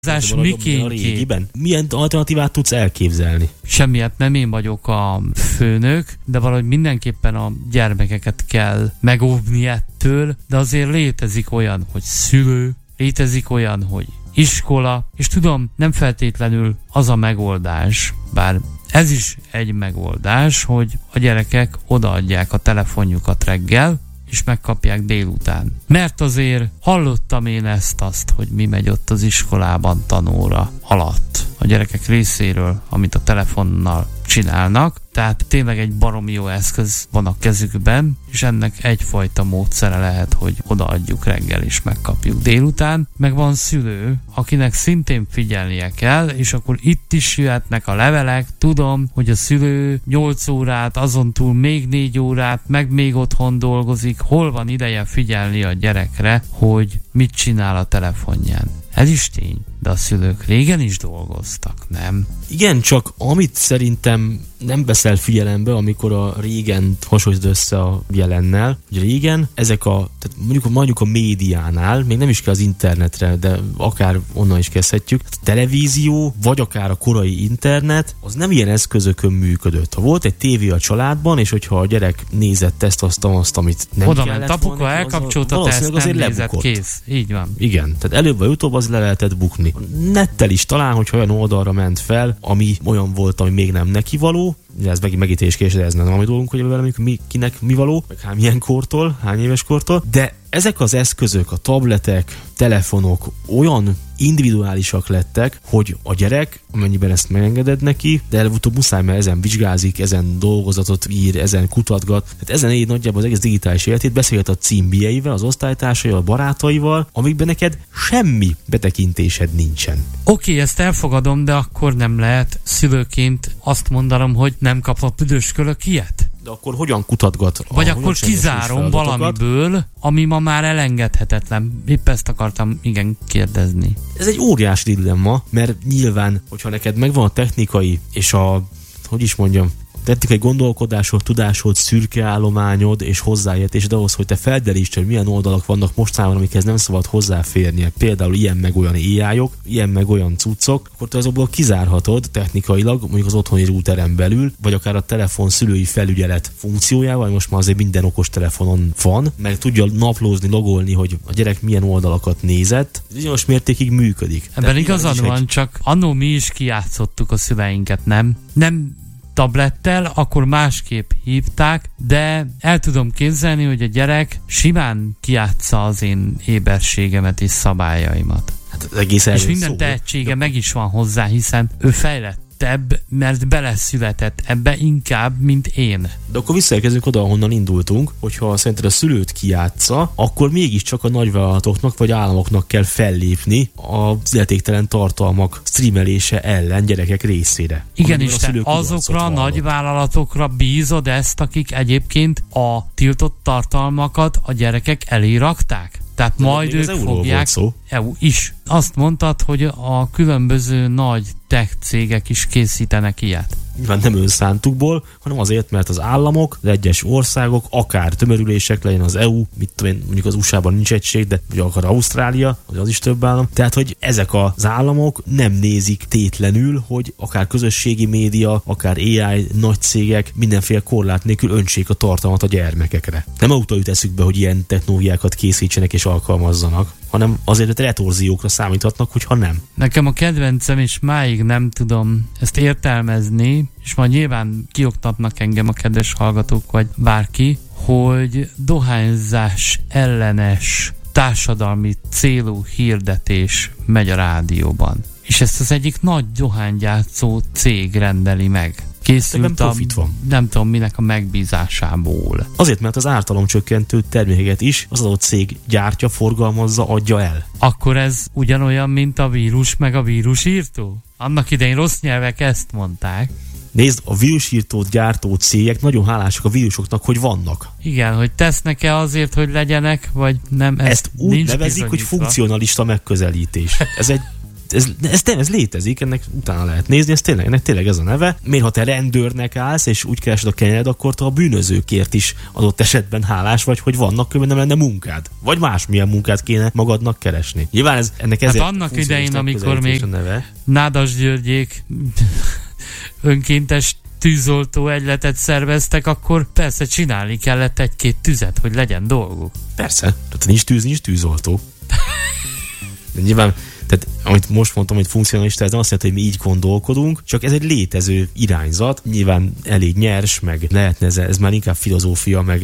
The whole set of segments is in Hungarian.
Mikéntjén. Milyen alternatívát tudsz elképzelni? Semmiért nem én vagyok a főnök, de valahogy mindenképpen a gyermekeket kell megóvni ettől, de azért létezik olyan, hogy szülő, létezik olyan, hogy iskola, és tudom, nem feltétlenül az a megoldás, bár ez is egy megoldás, hogy a gyerekek odaadják a telefonjukat reggel, és megkapják délután. Mert azért hallottam én azt, hogy mi megy ott az iskolában tanóra alatt a gyerekek részéről, amit a telefonnal csinálnak. Tehát tényleg egy baromi jó eszköz van a kezükben, és ennek egyfajta módszere lehet, hogy odaadjuk reggel és megkapjuk délután. Meg van szülő, akinek szintén figyelnie kell, és akkor itt is jöhetnek a levelek. Tudom, hogy a szülő 8 órát, azon túl még 4 órát, meg még otthon dolgozik. Hol van ideje figyelni a gyerekre, hogy mit csinál a telefonján? Ez is tény, de a szülők régen is dolgoztak, nem? Igen, csak amit szerintem nem veszel figyelembe, amikor a régen hasonlít össze a jelennel, hogy régen ezek tehát mondjuk a médiánál, még nem is kell az internetre, de akár onnan is kezdhetjük, a televízió, vagy akár a korai internet, az nem ilyen eszközökön működött. Ha volt egy tévé a családban, és hogyha a gyerek nézett azt, amit nem oda kellett ment apuka, elkapcsolta, te ezt nem nézett, kész. Így van. Igen, tehát előbb vagy utóbb az le lehetett bukni. Nettel is talán, hogyha olyan oldalra ment fel, ami olyan volt, ami még nem neki való, ez megítélés kérdés, de ez nem a mi dolgunk, hogy velem, kinek mi való, meg milyen kortól, hány éves kortól, de ezek az eszközök, a tabletek, telefonok olyan individuálisak lettek, hogy a gyerek, amennyiben ezt megengeded neki, de előbb-utóbb muszáj, mert ezen vizsgázik, ezen dolgozatot ír, ezen kutatgat. Tehát ezen él nagyjából az egész digitális életét, beszélget a címbieivel, az osztálytársaival, a barátaival, amikben neked semmi betekintésed nincsen. Oké, ezt elfogadom, de akkor nem lehet szülőként azt mondanom, hogy nem kap a büdöskölök ilyet? De akkor hogyan kutatgat? Vagy akkor kizárom valamiből, ami ma már elengedhetetlen. Épp ezt akartam kérdezni. Ez egy óriási dilemma, mert nyilván, hogyha neked megvan a technikai és technikai gondolkodásod, tudásod, szürke állományod és hozzáértésed ahhoz, hogy te felderítsd, hogy milyen oldalak vannak mostanában, amikhez nem szabad hozzáférnie. Például ilyen meg olyan AI-ok, ilyen meg olyan cuccok, akkor te azokból kizárhatod technikailag, mondjuk az otthoni routeren belül, vagy akár a telefon szülői felügyelet funkciójával, most már azért minden okos telefonon van, meg tudja naplózni, logolni, hogy a gyerek milyen oldalakat nézett. Bizonyos mértékig működik. Ebben igazad van, csak annó mi is kijátszottuk a szüleinket, nem? Nem tablettel, akkor másképp hívták, de el tudom képzelni, hogy a gyerek simán kijátsza az én éberségemet és szabályaimat. Hát egész és minden tehetsége meg is van hozzá, hiszen ő fejlettebb, mert beleszületett ebbe inkább, mint én. De akkor visszaérkezünk oda, ahonnan indultunk, hogyha szerinted a szülőt kijátsza, akkor mégiscsak a nagyvállalatoknak vagy államoknak kell fellépni az illetéktelen tartalmak streamelése ellen gyerekek részére. Igen, és te azokra a nagyvállalatokra bízod ezt, akik egyébként a tiltott tartalmakat a gyerekek elé rakták? Tehát de majd ők fogják... EU is. Azt mondtad, hogy a különböző nagy tech cégek is készítenek ilyet. Nyilván nem önszántukból, hanem azért, mert az államok, az egyes országok, akár tömörülések, legyen az EU, mondjuk az USA-ban nincs egység, de vagy akár Ausztrália, vagy az is több állam. Tehát, hogy ezek az államok nem nézik tétlenül, hogy akár közösségi média, akár AI, nagy cégek mindenféle korlát nélkül öntsék a tartalmat a gyermekekre. Nem autóra jut eszükbe, hogy ilyen technológiákat készítsenek és alkalmazzanak, hanem azért, hogy retorziókra számíthatnak, hogyha nem. Nekem a kedvencem, és máig nem tudom ezt értelmezni, és majd nyilván kioktatnak engem a kedves hallgatók, vagy bárki, hogy dohányzás ellenes társadalmi célú hirdetés megy a rádióban. És ezt az egyik nagy dohánygyártó cég rendeli meg. Készült nem tudom minek a megbízásából. Azért, mert az ártalomcsökkentő termékeket is az adott cég gyártja, forgalmazza, adja el. Akkor ez ugyanolyan, mint a vírus meg a vírusírtó? Annak idején rossz nyelvek ezt mondták. Nézd, a vírusírtót gyártó cégek nagyon hálásak a vírusoknak, hogy vannak. Igen, hogy tesznek-e azért, hogy legyenek, vagy nem. Ezt úgy nevezik, hogy funkcionalista megközelítés. Ez egy Ez létezik, ennek utána lehet nézni, ennek tényleg ez a neve. Miért, ha te rendőrnek állsz, és úgy keresed a kenyered, akkor te a bűnözőkért is adott esetben hálás vagy, hogy vannak, különben nem lenne munkád. Vagy másmilyen munkát kéne magadnak keresni. Nyilván ennek ezért annak idején, amikor még Nádas Györgyék önkéntes tűzoltó egyletet szerveztek, akkor persze csinálni kellett egy-két tüzet, hogy legyen dolguk. Persze, tehát nincs tűz, nincs tűzoltó. De nyilván, tehát amit most mondtam, hogy funkcionalista, ez nem azt jelenti, hogy mi így gondolkodunk, csak ez egy létező irányzat, nyilván elég nyers, meg lehetne ez már inkább filozófia, meg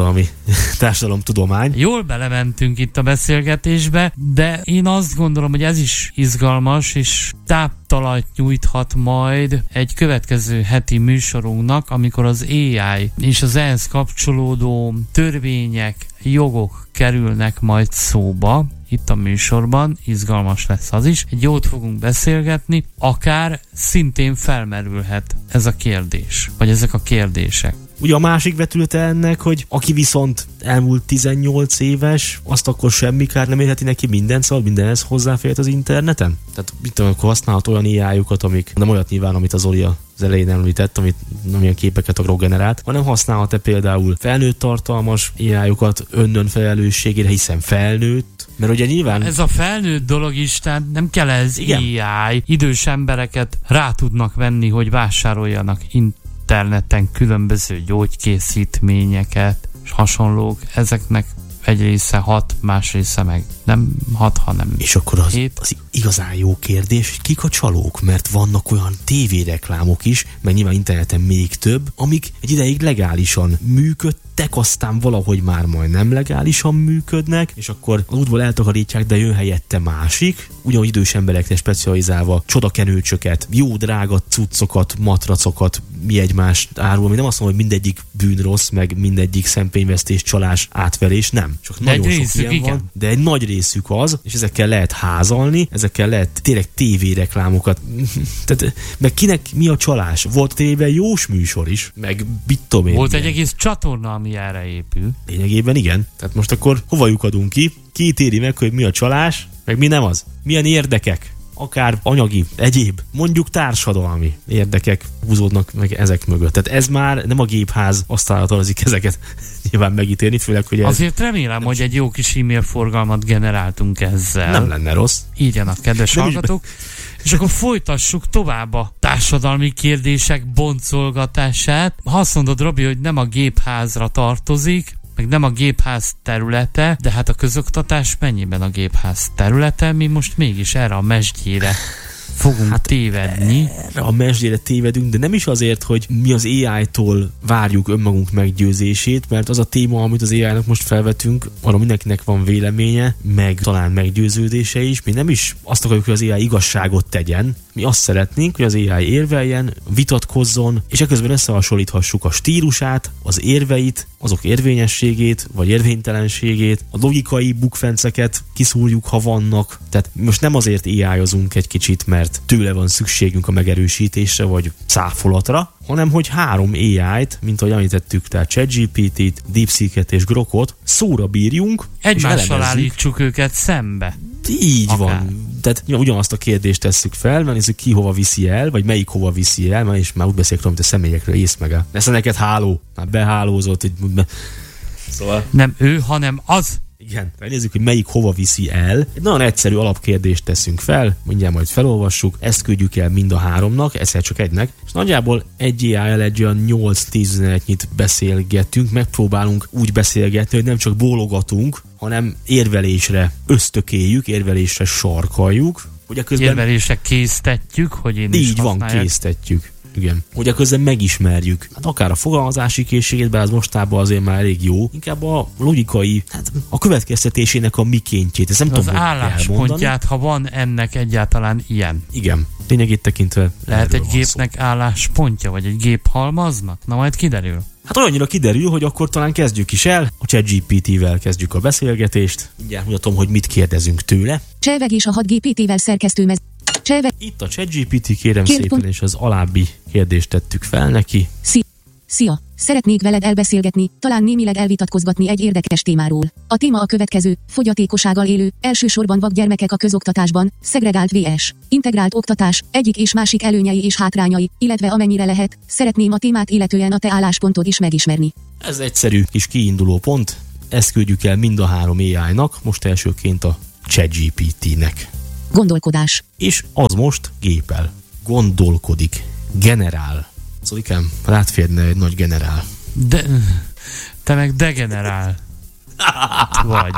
társadalomtudomány. Jól belementünk itt a beszélgetésbe, de én azt gondolom, hogy ez is izgalmas, és táptalajt nyújthat majd egy következő heti műsorunknak, amikor az AI és az ehhez kapcsolódó törvények, jogok kerülnek majd szóba itt a műsorban, izgalmas lesz az is. Egy jót fogunk beszélgetni, akár szintén felmerülhet ez a kérdés, vagy ezek a kérdések. Ugye a másik vetülete ennek, hogy aki viszont elmúlt 18 éves, azt akkor semmi kár nem érheti neki mindent, szóval mindenhez hozzáférhet az interneten? Tehát mit tudom, akkor használhat olyan AI-jukat, amik nem olyat nyilván, amit az Zoli az elején említett, amilyen képeket generált, hanem használhat-e például felnőtt tartalmas AI-jukat önnön felelősségére, hiszen felnőtt, mert ugye nyilván... Ez a felnőtt dolog is, tehát nem kell ez AI. Idős embereket rá tudnak venni, hogy vásároljanak interneten különböző gyógykészítményeket és hasonlók. Ezeknek egy része hat, más része meg nem hat, hanem... És akkor az igazán jó kérdés, hogy kik a csalók, mert vannak olyan tévéreklámok is, mert nyilván interneten még több, amik egy ideig legálisan működtek, aztán valahogy már majd nem legálisan működnek, és akkor az útból eltakarítják, de jön helyette másik, ugyanúgy idős emberekre specializálva csodakenőcsöket, jó drága cuccokat, matracokat, mi egymást árul, ami nem azt mondom, hogy mindegyik bűn rossz, meg mindegyik szempényvesztés, csalás, átverés, nem. Csak de nagyon sok ilyen van, de egy nagy részük az, és ezekkel lehet házalni, ezekkel lehet tényleg tévéreklámokat. Tehát, meg kinek mi a csalás? Volt tévében Jós műsor is, meg bittom én. Volt egy egész csatorna, ami erre épül. Lényegében igen. Tehát most akkor hova lyukadunk ki? Ki ítéli meg, hogy mi a csalás, meg mi nem az? Milyen érdekek? Akár anyagi, egyéb, mondjuk társadalmi érdekek húzódnak meg ezek mögött. Tehát ez már nem a gépház asztalára tartozik ezeket nyilván megítélni, főleg, hogy azért remélem, hogy egy jó kis e-mail forgalmat generáltunk ezzel. Nem lenne rossz. Írjanak, kedves hallgatók. És akkor folytassuk tovább a társadalmi kérdések boncolgatását. Ha azt mondod, Robi, hogy nem a gépházra tartozik, meg nem a gépház területe, de hát a közoktatás mennyiben a gépház területe? Mi most mégis erre a mesdjére fogunk tévedni. Erre a mesdjére tévedünk, de nem is azért, hogy mi az AI-tól várjuk önmagunk meggyőzését, mert az a téma, amit az AI-nak most felvetünk, arra mindenkinek van véleménye, meg talán meggyőződése is. Mi nem is azt akarjuk, hogy az AI igazságot tegyen, mi azt szeretnénk, hogy az AI érveljen, vitatkozzon, és eközben összehasonlíthassuk a stílusát, az érveit, azok érvényességét, vagy érvénytelenségét, a logikai bukfenceket kiszúrjuk, ha vannak. Tehát most nem azért AI-ozunk egy kicsit, mert tőle van szükségünk a megerősítésre, vagy cáfolatra, hanem hogy 3 AI-t, mint ahogy említettük, tehát ChatGPT-t, DeepSeek-et és Grokot szóra bírjunk, egymással állítsuk őket szembe. Így van. Tehát ugyanazt a kérdést tesszük fel, mert nézzük ki hova viszi el, vagy melyik hova viszi el, és már úgy beszélek, mint a személyekről, ész meg el. Lesz neked háló? Már behálózott. Szóval... Nem ő, hanem az. Igen, nézzük, hogy melyik hova viszi el. Egy nagyon egyszerű alapkérdést teszünk fel, mindjárt majd felolvassuk, ezt küldjük el mind a 3-nak, egyszer csak egynek, és nagyjából egy AI-el egy olyan 8-10-11-nyit beszélgetünk, megpróbálunk úgy beszélgetni, hogy nem csak bólogatunk, hanem érvelésre ösztökéljük, érvelésre sarkaljuk. Érvelésre késztetjük, hogy én is így van, késztetjük. Igen. Hogy közben megismerjük. Hát akár a fogalmazási készségét, bár az mostában azért már elég jó. Inkább a logikai, a következtetésének a mikéntjét. Ezt nem az álláspontját, ha van ennek egyáltalán ilyen. Igen. Lényegét tekintve lehet egy gépnek álláspontja, vagy egy gép halmaznak? Na majd kiderül. Hát olyannyira kiderül, hogy akkor talán kezdjük is el. A ChatGPT-vel kezdjük a beszélgetést. Mindjárt mutatom, hogy mit kérdezünk tőle. Cselvegés a 6GPT-vel szerkesztőmez. Itt a ChatGPT, kérem szépen, és az alábbi kérdést tettük fel neki. Szia! Szeretnék veled elbeszélgetni, talán némileg elvitatkozgatni egy érdekes témáról. A téma a következő: fogyatékossággal élő, elsősorban vakgyermekek a közoktatásban, szegregált vs. integrált oktatás, egyik és másik előnyei és hátrányai, illetve amennyire lehet, szeretném a témát illetően a te álláspontod is megismerni. Ez egyszerű kis kiinduló pont, ezt küldjük el mind a 3 AI-nak, most elsőként a ChatGPT-nek. Gondolkodás. És az most gépel. Gondolkodik. Generál. Szóval rád férne egy nagy generál. De te meg degenerál vagy.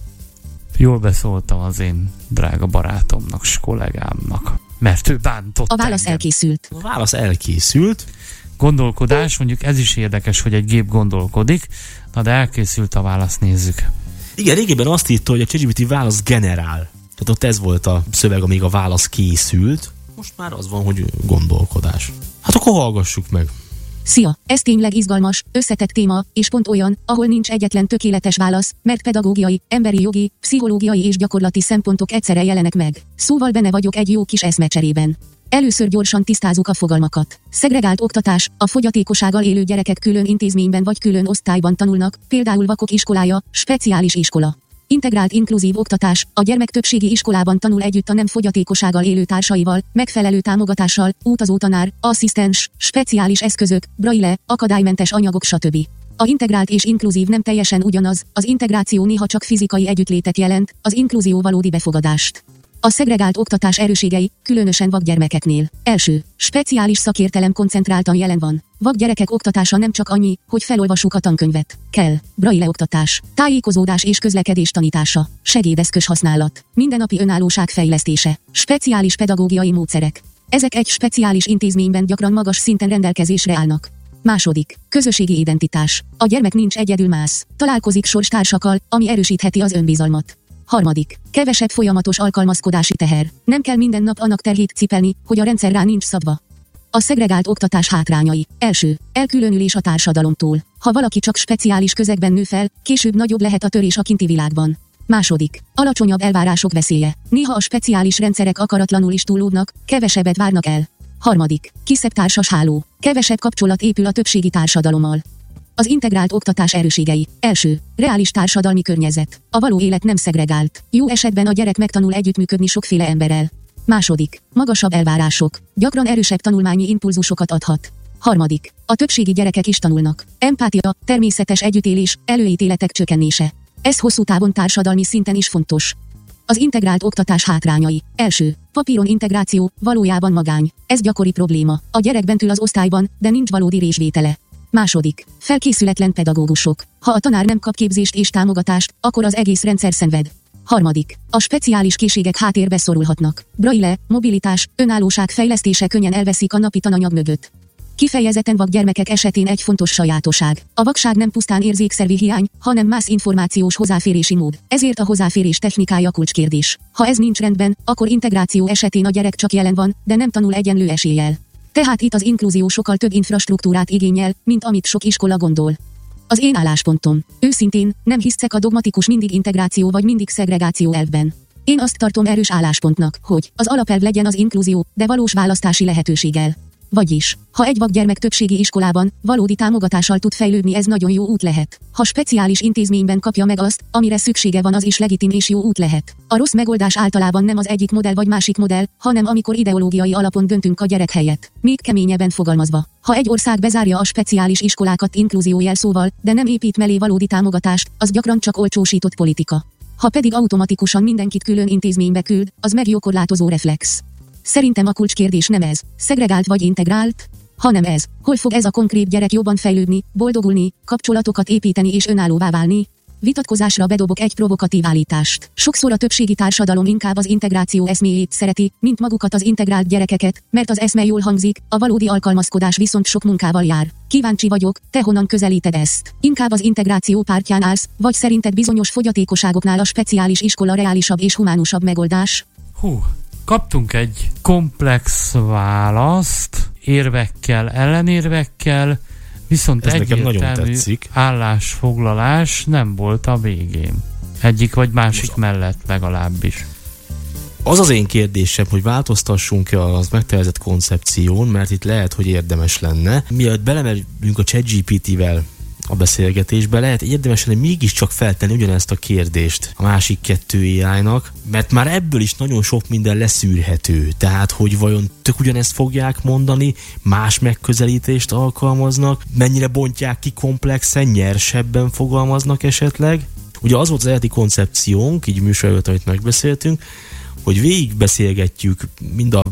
Jól beszóltam az én drága barátomnak, s kollégámnak. Mert ő bántott A válasz engem. elkészült. A válasz elkészült. Gondolkodás, mondjuk ez is érdekes, hogy egy gép gondolkodik. Na de elkészült a válasz, nézzük. Igen, régebben azt írta, hogy a ChatGPT válasz generál. Tehát ott ez volt a szöveg, amíg a válasz készült. Most már az van, hogy gondolkodás. Hát akkor hallgassuk meg. Szia! Ez tényleg izgalmas, összetett téma, és pont olyan, ahol nincs egyetlen tökéletes válasz, mert pedagógiai, emberi jogi, pszichológiai és gyakorlati szempontok egyszerre jelenek meg. Szóval benne vagyok egy jó kis eszmecserében. Először gyorsan tisztázzuk a fogalmakat. Szegregált oktatás, a fogyatékossággal élő gyerekek külön intézményben vagy külön osztályban tanulnak, például vakok iskolája, speciális iskola. Integrált inkluzív oktatás, a gyermek többségi iskolában tanul együtt a nem fogyatékossággal élő társaival, megfelelő támogatással, utazó tanár, asszisztens, speciális eszközök, braille, akadálymentes anyagok stb. A integrált és inkluzív nem teljesen ugyanaz, az integráció néha csak fizikai együttlétet jelent, az inkluzió valódi befogadást. A szegregált oktatás erősségei, különösen vakgyermekeknél. Első, speciális szakértelem koncentráltan jelen van. Vakgyerekek oktatása nem csak annyi, hogy felolvassuk a tankönyvet. Kell. Braille oktatás, tájékozódás és közlekedés tanítása, segédeszköz használat, mindennapi önállóság fejlesztése, speciális pedagógiai módszerek. Ezek egy speciális intézményben gyakran magas szinten rendelkezésre állnak. Második, közösségi identitás. A gyermek nincs egyedül mász, találkozik sorstársakkal, ami erősítheti az önbizalmat. Harmadik, kevesebb folyamatos alkalmazkodási teher. Nem kell minden nap annak terhét cipelni, hogy a rendszer rá nincs szabva. A szegregált oktatás hátrányai. Első, elkülönülés a társadalomtól. Ha valaki csak speciális közegben nő fel, később nagyobb lehet a törés a kinti világban. Második, alacsonyabb elvárások veszélye. Néha a speciális rendszerek akaratlanul is túllódnak, kevesebbet várnak el. Harmadik, kisebb társas háló. Kevesebb kapcsolat épül a többségi társadalommal. Az integrált oktatás erősségei. Első, reális társadalmi környezet. A való élet nem szegregált. Jó esetben a gyerek megtanul együttműködni sokféle emberrel. Második, magasabb elvárások. Gyakran erősebb tanulmányi impulzusokat adhat. Harmadik, a többségi gyerekek is tanulnak. Empátia, természetes együttélés, előítéletek csökkenése. Ez hosszú távon társadalmi szinten is fontos. Az integrált oktatás hátrányai. Első, papíron integráció, valójában magány. Ez gyakori probléma. A gyerek bent ül az osztályban, de nincs valódi részvétele. Második, felkészületlen pedagógusok. Ha a tanár nem kap képzést és támogatást, akkor az egész rendszer szenved. Harmadik, a speciális készségek háttérbe szorulhatnak. Braille, mobilitás, önállóság fejlesztése könnyen elveszik a napi tananyag mögött. Kifejezetten vakgyermekek esetén egy fontos sajátosság. A vakság nem pusztán érzékszervi hiány, hanem más információs hozzáférési mód. Ezért a hozzáférés technikája kulcskérdés. Ha ez nincs rendben, akkor integráció esetén a gyerek csak jelen van, de nem tanul egyenlő eséllyel. Tehát itt az inkluzió sokkal több infrastruktúrát igényel, mint amit sok iskola gondol. Az én álláspontom. Őszintén, nem hiszek a dogmatikus mindig integráció vagy mindig szegregáció elvben. Én azt tartom erős álláspontnak, hogy az alapelv legyen az inkluzió, de valós választási lehetőséggel. Vagyis, ha egy vakgyermek többségi iskolában, valódi támogatással tud fejlődni, ez nagyon jó út lehet. Ha speciális intézményben kapja meg azt, amire szüksége van, az is legitim és jó út lehet. A rossz megoldás általában nem az egyik modell vagy másik modell, hanem amikor ideológiai alapon döntünk a gyerek helyett. Még keményebben fogalmazva, ha egy ország bezárja a speciális iskolákat inkluzió jelszóval, de nem épít mellé valódi támogatást, az gyakran csak olcsósított politika. Ha pedig automatikusan mindenkit külön intézménybe küld, az meg jó korlátozó reflex. Szerintem a kulcskérdés nem ez, szegregált vagy integrált, hanem ez, hol fog ez a konkrét gyerek jobban fejlődni, boldogulni, kapcsolatokat építeni és önállóvá válni. Vitatkozásra bedobok egy provokatív állítást. Sokszor a többségi társadalom inkább az integráció eszméjét szereti, mint magukat az integrált gyerekeket, mert az eszme jól hangzik, a valódi alkalmazkodás viszont sok munkával jár. Kíváncsi vagyok, te honnan közelíted ezt? Inkább az integráció pártján állsz, vagy szerinted bizonyos fogyatékosságoknál a speciális iskola reálisabb és humánusabb megoldás? Kaptunk egy komplex választ, érvekkel, ellenérvekkel, viszont ez egyértelmű állásfoglalás nem volt a végén. Egyik vagy másik mellett legalábbis. Az az én kérdésem, hogy változtassunk-e az megtervezett koncepción, mert itt lehet, hogy érdemes lenne. Mielőtt belemegyünk a ChatGPT-vel a beszélgetésbe, lehet érdemes lenne mégiscsak feltenni ugyanezt a kérdést a másik 2 AI-nak, mert már ebből is nagyon sok minden leszűrhető. Tehát, hogy vajon tök ugyanezt fogják mondani, más megközelítést alkalmaznak, mennyire bontják ki komplexen, nyersebben fogalmaznak esetleg. Ugye az volt az eredeti koncepciónk, így műsor előtt, amit megbeszéltünk, hogy végigbeszélgetjük mind a,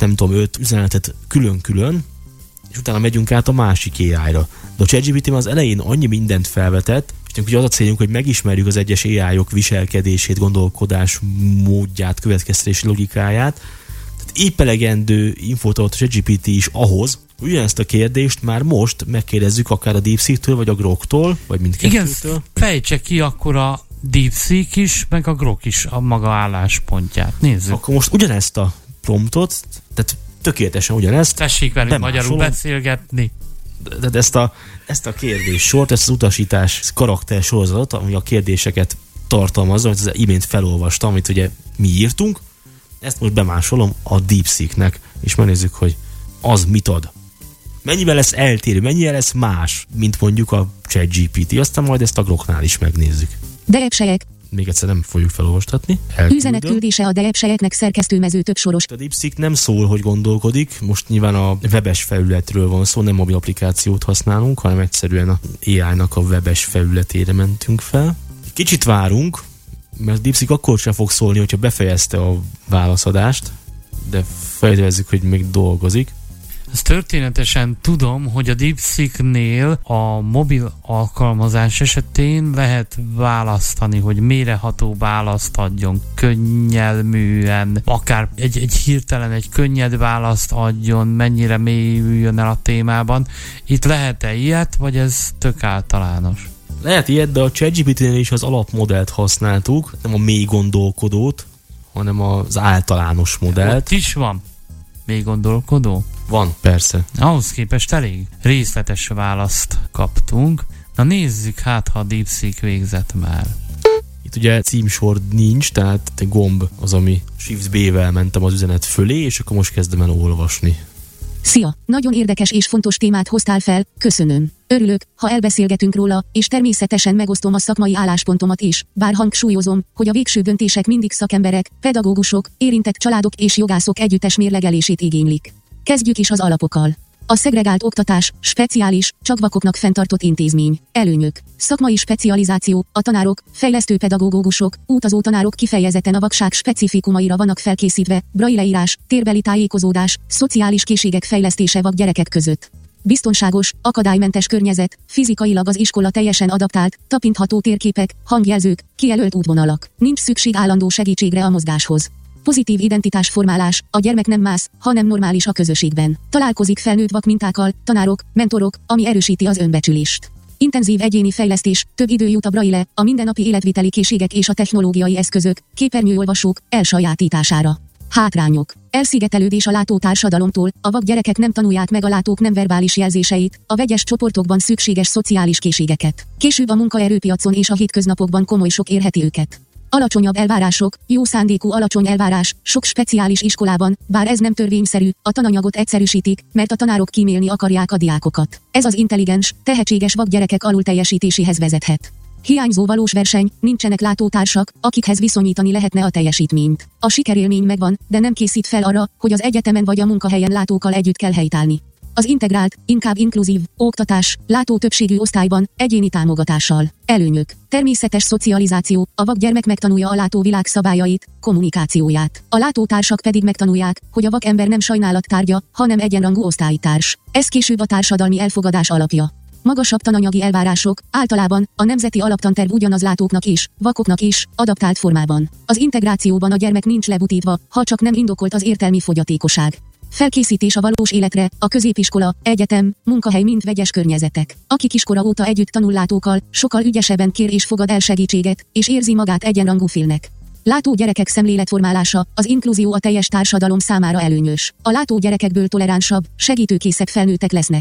5 üzenetet külön-külön, és utána megyünk át a másik AI-ra. De a ChatGPT az elején annyi mindent felvetett, és ugye az a célunk, hogy megismerjük az egyes AI-ok viselkedését, gondolkodás módját, következtetési logikáját. Tehát épp elegendő infót adott a ChatGPT is ahhoz, hogy ugyanezt a kérdést már most megkérdezzük akár a DeepSeek-től, vagy a Grok-tól, vagy mindkettőtől. Igen, fejtse ki akkor a DeepSeek is, meg a Grok is a maga álláspontját. Nézzük. Akkor most ugyanezt a promptot, tehát tökéletesen ugyanezt. Tessék velünk magyarul beszélgetni. De ezt a kérdéssort, ezt az utasítás karakter sorozatot, ami a kérdéseket tartalmazza, amit az imént felolvastam, amit ugye mi írtunk, ezt most bemásolom a DeepSeek-nek, és megnézzük, hogy az mit ad. Mennyivel lesz eltérő, mennyire lesz más, mint mondjuk a ChatGPT, aztán majd ezt a Groknál is megnézzük. Deepsejek. Még egyszer nem fogjuk felolvastatni. Üzenetküldése a Deepsejeknek szerkesztőmező több soros. A DeepSeek nem szól, hogy gondolkodik. Most nyilván a webes felületről van szó, nem mobil applikációt használunk, hanem egyszerűen a AI-nak a webes felületére mentünk fel. Kicsit várunk, mert a DeepSeek akkor sem fog szólni, hogyha befejezte a válaszadást, de feltételezzük, hogy még dolgozik. Ezt történetesen tudom, hogy a DeepSeek-nél a mobil alkalmazás esetén lehet választani, hogy mélyreható választ adjon, könnyelműen, akár egy hirtelen egy könnyed választ adjon, mennyire mélyüljön el a témában. Itt lehet-e ilyet, vagy ez tök általános? Lehet ilyet, de a ChatGPT-nél is az alapmodellt használtuk, nem a mély gondolkodót, hanem az általános modellt. Ott is van mély gondolkodó? Van, persze. Ahhoz képest elég részletes választ kaptunk. Na nézzük hát, ha a DeepSeek végzett már. Itt ugye címsor nincs, tehát egy gomb az, ami Shift B-vel mentem az üzenet fölé, és akkor most kezdem el olvasni. Szia! Nagyon érdekes és fontos témát hoztál fel, köszönöm. Örülök, ha elbeszélgetünk róla, és természetesen megosztom a szakmai álláspontomat is, bár hangsúlyozom, hogy a végső döntések mindig szakemberek, pedagógusok, érintett családok és jogászok együttes mérlegelését igénylik. Kezdjük is az alapokkal. A szegregált oktatás, speciális, csak vakoknak fenntartott intézmény. Előnyök. Szakmai specializáció, a tanárok, fejlesztő pedagógusok, utazó tanárok kifejezetten a vakság specifikumaira vannak felkészítve, brailleírás, térbeli tájékozódás, szociális készségek fejlesztése vak gyerekek között. Biztonságos, akadálymentes környezet, fizikailag az iskola teljesen adaptált, tapintható térképek, hangjelzők, kijelölt útvonalak. Nincs szükség állandó segítségre a mozgáshoz. Pozitív identitásformálás, a gyermek nem mász, hanem normális a közösségben. Találkozik felnőtt vakmintákkal, tanárok, mentorok, ami erősíti az önbecsülést. Intenzív egyéni fejlesztés, több idő jut a braille, a mindennapi életviteli készségek és a technológiai eszközök, képernyőolvasók elsajátítására. Hátrányok. Elszigetelődés a látó társadalomtól, a vak gyerekek nem tanulják meg a látók nem verbális jelzéseit, a vegyes csoportokban szükséges szociális készségeket. Később a munkaerőpiacon és a hétköznapokban komoly sok érheti őket. Alacsonyabb elvárások, jó szándékú alacsony elvárás, sok speciális iskolában, bár ez nem törvényszerű, a tananyagot egyszerűsítik, mert a tanárok kímélni akarják a diákokat. Ez az intelligens, tehetséges vakgyerekek alulteljesítéséhez vezethet. Hiányzó valós verseny, nincsenek látótársak, akikhez viszonyítani lehetne a teljesítményt. A sikerélmény megvan, de nem készít fel arra, hogy az egyetemen vagy a munkahelyen látókkal együtt kell helytállni. Az integrált, inkább inkluzív oktatás, látó többségű osztályban, egyéni támogatással. Előnyök. Természetes szocializáció, a vakgyermek megtanulja a látó világ szabályait, kommunikációját. A látótársak pedig megtanulják, hogy a vakember nem sajnálat tárgya, hanem egyenrangú osztálytárs. Ez később a társadalmi elfogadás alapja. Magasabb tananyagi elvárások, általában a nemzeti alaptanterv ugyanaz látóknak is, vakoknak is, adaptált formában. Az integrációban a gyermek nincs lebutítva, ha csak nem indokolt az értelmi fogyatékosság. Felkészítés a valós életre, a középiskola, egyetem, munkahely mind vegyes környezetek. Aki kiskora óta együtt tanul látókkal, sokkal ügyesebben kér és fogad el segítséget, és érzi magát egyenrangú félnek. Látó gyerekek szemléletformálása, az inkluzió a teljes társadalom számára előnyös. A látó gyerekekből toleránsabb, segítőkészek felnőttek lesznek.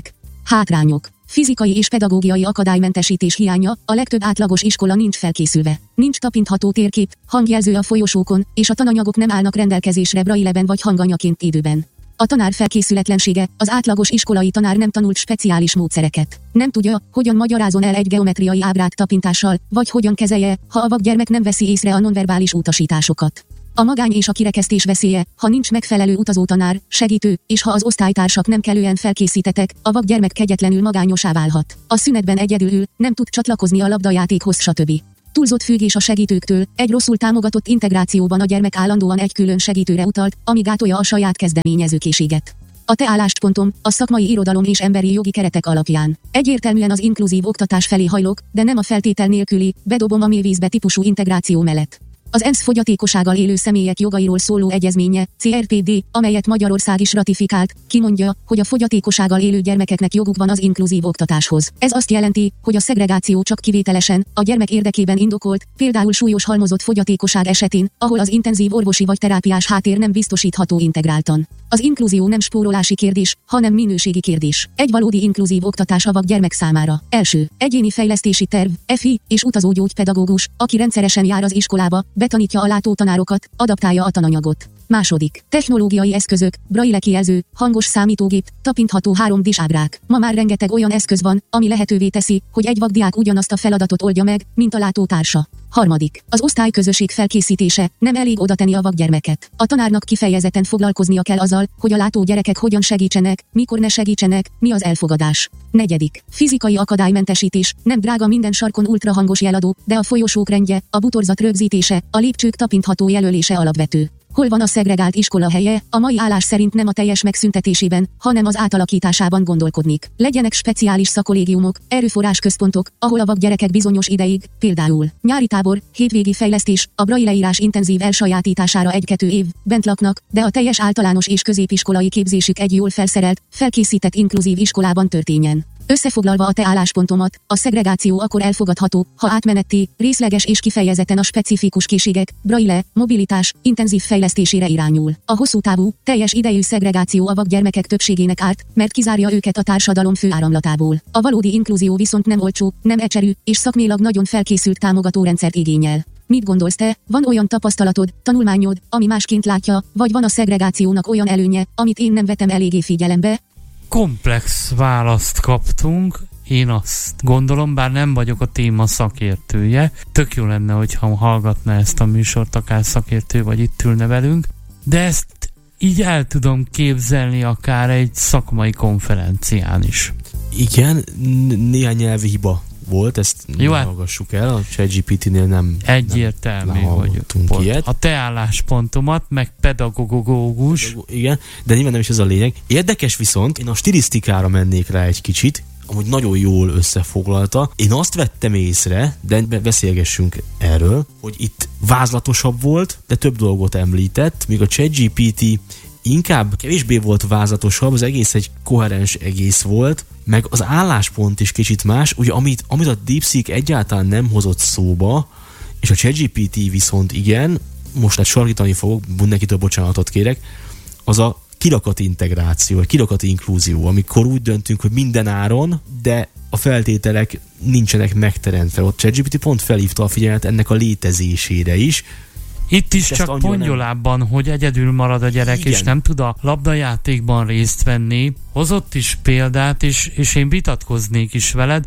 Hátrányok. Fizikai és pedagógiai akadálymentesítés hiánya, a legtöbb átlagos iskola nincs felkészülve. Nincs tapintható térkép, hangjelző a folyosókon, és a tananyagok nem állnak rendelkezésre brailleben vagy hanganyaként időben. A tanár felkészületlensége, az átlagos iskolai tanár nem tanult speciális módszereket. Nem tudja, hogyan magyarázon el egy geometriai ábrát tapintással, vagy hogyan kezelje, ha a vakgyermek nem veszi észre a nonverbális utasításokat. A magány és a kirekesztés veszélye, ha nincs megfelelő utazótanár, segítő, és ha az osztálytársak nem kellően felkészítettek, a vakgyermek kegyetlenül magányosá válhat. A szünetben egyedül ül, nem tud csatlakozni a labdajátékhoz, stb. Túlzott függés a segítőktől, egy rosszul támogatott integrációban a gyermek állandóan egy külön segítőre utalt, ami gátolja a saját kezdeményezőkészséget. A te álláspontom, a szakmai irodalom és emberi jogi keretek alapján. Egyértelműen az inkluzív oktatás felé hajlok, de nem a feltétel nélküli, bedobom a mélyvízbe típusú integráció mellett. Az ENSZ fogyatékossággal élő személyek jogairól szóló egyezménye, CRPD, amelyet Magyarország is ratifikált, kimondja, hogy a fogyatékossággal élő gyermekeknek joguk van az inkluzív oktatáshoz. Ez azt jelenti, hogy a szegregáció csak kivételesen, a gyermek érdekében indokolt, például súlyos halmozott fogyatékosság esetén, ahol az intenzív orvosi vagy terápiás háttér nem biztosítható integráltan. Az inkluzió nem spórolási kérdés, hanem minőségi kérdés. Egy valódi inkluzív oktatás a vakgyermek számára. Első, egyéni fejlesztési terv, FI, és utazó gyógypedagógus, aki rendszeresen jár az iskolába, betanítja a látótanárokat, adaptálja a tananyagot. Második, technológiai eszközök, braille kijelző, hangos számítógép, tapintható 3D-s ábrák. Ma már rengeteg olyan eszköz van, ami lehetővé teszi, hogy egy vakdiák ugyanazt a feladatot oldja meg, mint a látótársa. Harmadik, az osztályközösség felkészítése, nem elég odatenni a vakgyermeket. A tanárnak kifejezetten foglalkoznia kell azzal, hogy a látó gyerekek hogyan segítsenek, mikor ne segítsenek, mi az elfogadás. Negyedik, fizikai akadálymentesítés, nem drága minden sarkon ultrahangos jeladó, de a folyosók rendje, a butorzat rögzítése, a lépcsők tapintható jelölése alapvető. Hol van a szegregált iskola helye? A mai állás szerint nem a teljes megszüntetésében, hanem az átalakításában gondolkodnik. Legyenek speciális szakkollégiumok, erőforrásközpontok, ahol a vakgyerekek bizonyos ideig, például nyári tábor, hétvégi fejlesztés, a brailleírás intenzív elsajátítására 1-2 év bent laknak, de a teljes általános és középiskolai képzésük egy jól felszerelt, felkészített inkluzív iskolában történjen. Összefoglalva a te álláspontomat, a szegregáció akkor elfogadható, ha átmeneti, részleges és kifejezetten a specifikus készségek, braille, mobilitás, intenzív fejlesztésére irányul. A hosszú távú, teljes idejű szegregáció a vakgyermekek többségének árt, mert kizárja őket a társadalom főáramlatából. A valódi inkluzió viszont nem olcsó, nem egyszerű, és szakmailag nagyon felkészült támogatórendszert igényel. Mit gondolsz te? Van olyan tapasztalatod, tanulmányod, ami másként látja, vagy van a szegregációnak olyan előnye, amit én nem vetem eléggé figyelembe? Komplex választ kaptunk, én azt gondolom, bár nem vagyok a téma szakértője. Tök jó lenne, hogyha hallgatna ezt a műsort akár szakértő, vagy itt ülne velünk, de ezt így el tudom képzelni akár egy szakmai konferencián is. Igen, néhány nyelvi hiba volt, ezt jó, hallgassuk el, a ChatGPT-nél nem egyértelmű, hogy a te álláspontomat, meg pedagógus. Igen, de nyilván nem is ez a lényeg. Érdekes viszont, én a stilisztikára mennék rá egy kicsit, amúgy nagyon jól összefoglalta. Én azt vettem észre, de beszélgessünk erről, hogy itt vázlatosabb volt, de több dolgot említett, míg a ChatGPT inkább kevésbé volt vázlatosabb, az egész egy koherens egész volt, meg az álláspont is kicsit más, ugye amit a DeepSeek egyáltalán nem hozott szóba, és a ChatGPT viszont igen, most sarkítani fogok, mindenkitől bocsánatot kérek, az a kirakat integráció, vagy kirakat inklúzió, amikor úgy döntünk, hogy minden áron, de a feltételek nincsenek megteremtve. Ott ChatGPT pont felhívta a figyelmet ennek a létezésére is. Itt is csak pongyolában, hogy egyedül marad a gyerek, igen, és nem tud a labdajátékban részt venni. Hozott is példát, és én vitatkoznék is veled.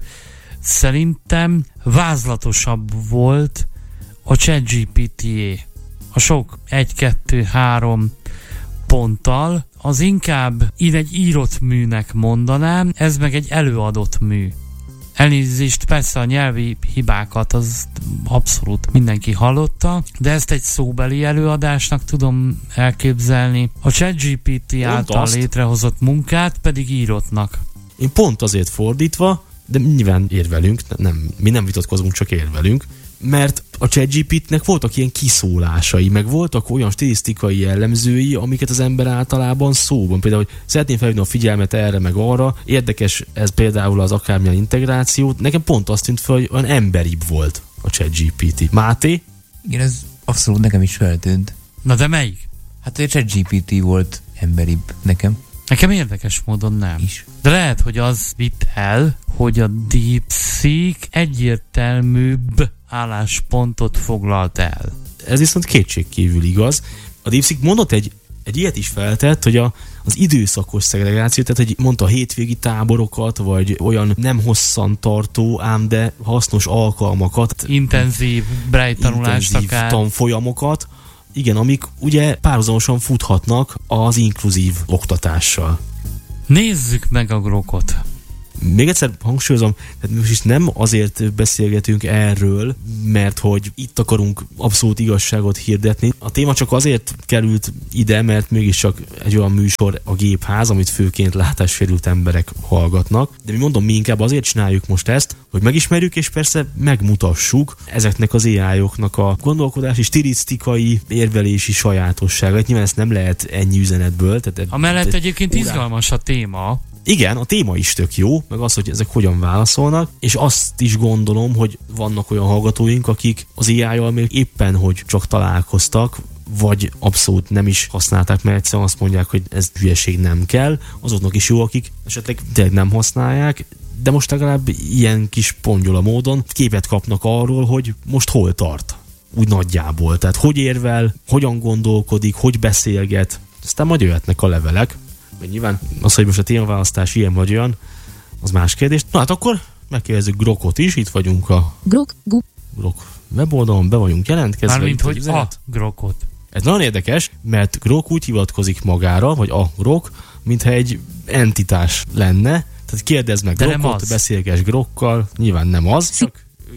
Szerintem vázlatosabb volt a ChatGPT-é. A sok 1-2-3 ponttal, az inkább egy írott műnek mondanám, ez meg egy előadott mű. Elnézést, persze a nyelvi hibákat az abszolút mindenki hallotta, de ezt egy szóbeli előadásnak tudom elképzelni. A ChatGPT által létrehozott munkát pedig írottnak. Én pont azért fordítva, de nyilván érvelünk, mi nem vitatkozunk, csak érvelünk, mert a ChatGPT-nek voltak ilyen kiszólásai, meg voltak olyan stilisztikai jellemzői, amiket az ember általában szóban. Például, hogy szeretném felhívni a figyelmet erre, meg arra. Érdekes ez például az akármilyen integráció. Nekem pont azt tűnt fel, hogy olyan emberibb volt a ChatGPT. Máté? Igen, ez abszolút nekem is feltűnt. Na de melyik? Hát a ChatGPT volt emberibb nekem. Nekem érdekes módon nem. Is. De lehet, hogy az vitt el, hogy a DeepSeek egyértelműbb álláspontot foglalt el. Ez viszont kétségkívül igaz. A DeepSeek mondott egy ilyet is feltett, hogy az időszakos szegregáció, tehát hogy mondta hétvégi táborokat, vagy olyan nem hosszan tartó, ám de hasznos alkalmakat. Intenzív braille tanulást akár. Tanfolyamokat, igen, amik ugye párhuzamosan futhatnak az inkluzív oktatással. Nézzük meg a grokot. Még egyszer hangsúlyozom, tehát most is nem azért beszélgetünk erről, mert hogy itt akarunk abszolút igazságot hirdetni. A téma csak azért került ide, mert mégiscsak egy olyan műsor a Gépház, amit főként látássérült emberek hallgatnak. De mi inkább azért csináljuk most ezt, hogy megismerjük és persze megmutassuk ezeknek az AI-oknak a gondolkodási, stilisztikai, érvelési sajátosságait. Nyilván ezt nem lehet ennyi üzenetből. Amellett egyébként izgalmas a téma. Igen, a téma is tök jó, meg az, hogy ezek hogyan válaszolnak, és azt is gondolom, hogy vannak olyan hallgatóink, akik az AI-jal még éppen, hogy csak találkoztak, vagy abszolút nem is használták, mert egyszerűen azt mondják, hogy ez hülyeség nem kell. Azoknak is jó, akik esetleg tényleg nem használják, de most legalább ilyen kis pongyola módon képet kapnak arról, hogy most hol tart. Úgy nagyjából. Tehát hogy érvel, hogyan gondolkodik, hogy beszélget, aztán majd jöhetnek a levelek. Mert nyilván az, hogy most a témaválasztás ilyen vagy olyan, az más kérdés. Na hát akkor megkérdezzük Grokot is, itt vagyunk a Grok weboldalon, be vagyunk jelentkezve. Mármint, hogy a Grokot. Ez nagyon érdekes, mert Grok úgy hivatkozik magára, vagy a Grok, mintha egy entitás lenne. Tehát kérdezd meg Grokot, beszélgess Grokkal, nyilván nem az, csak ő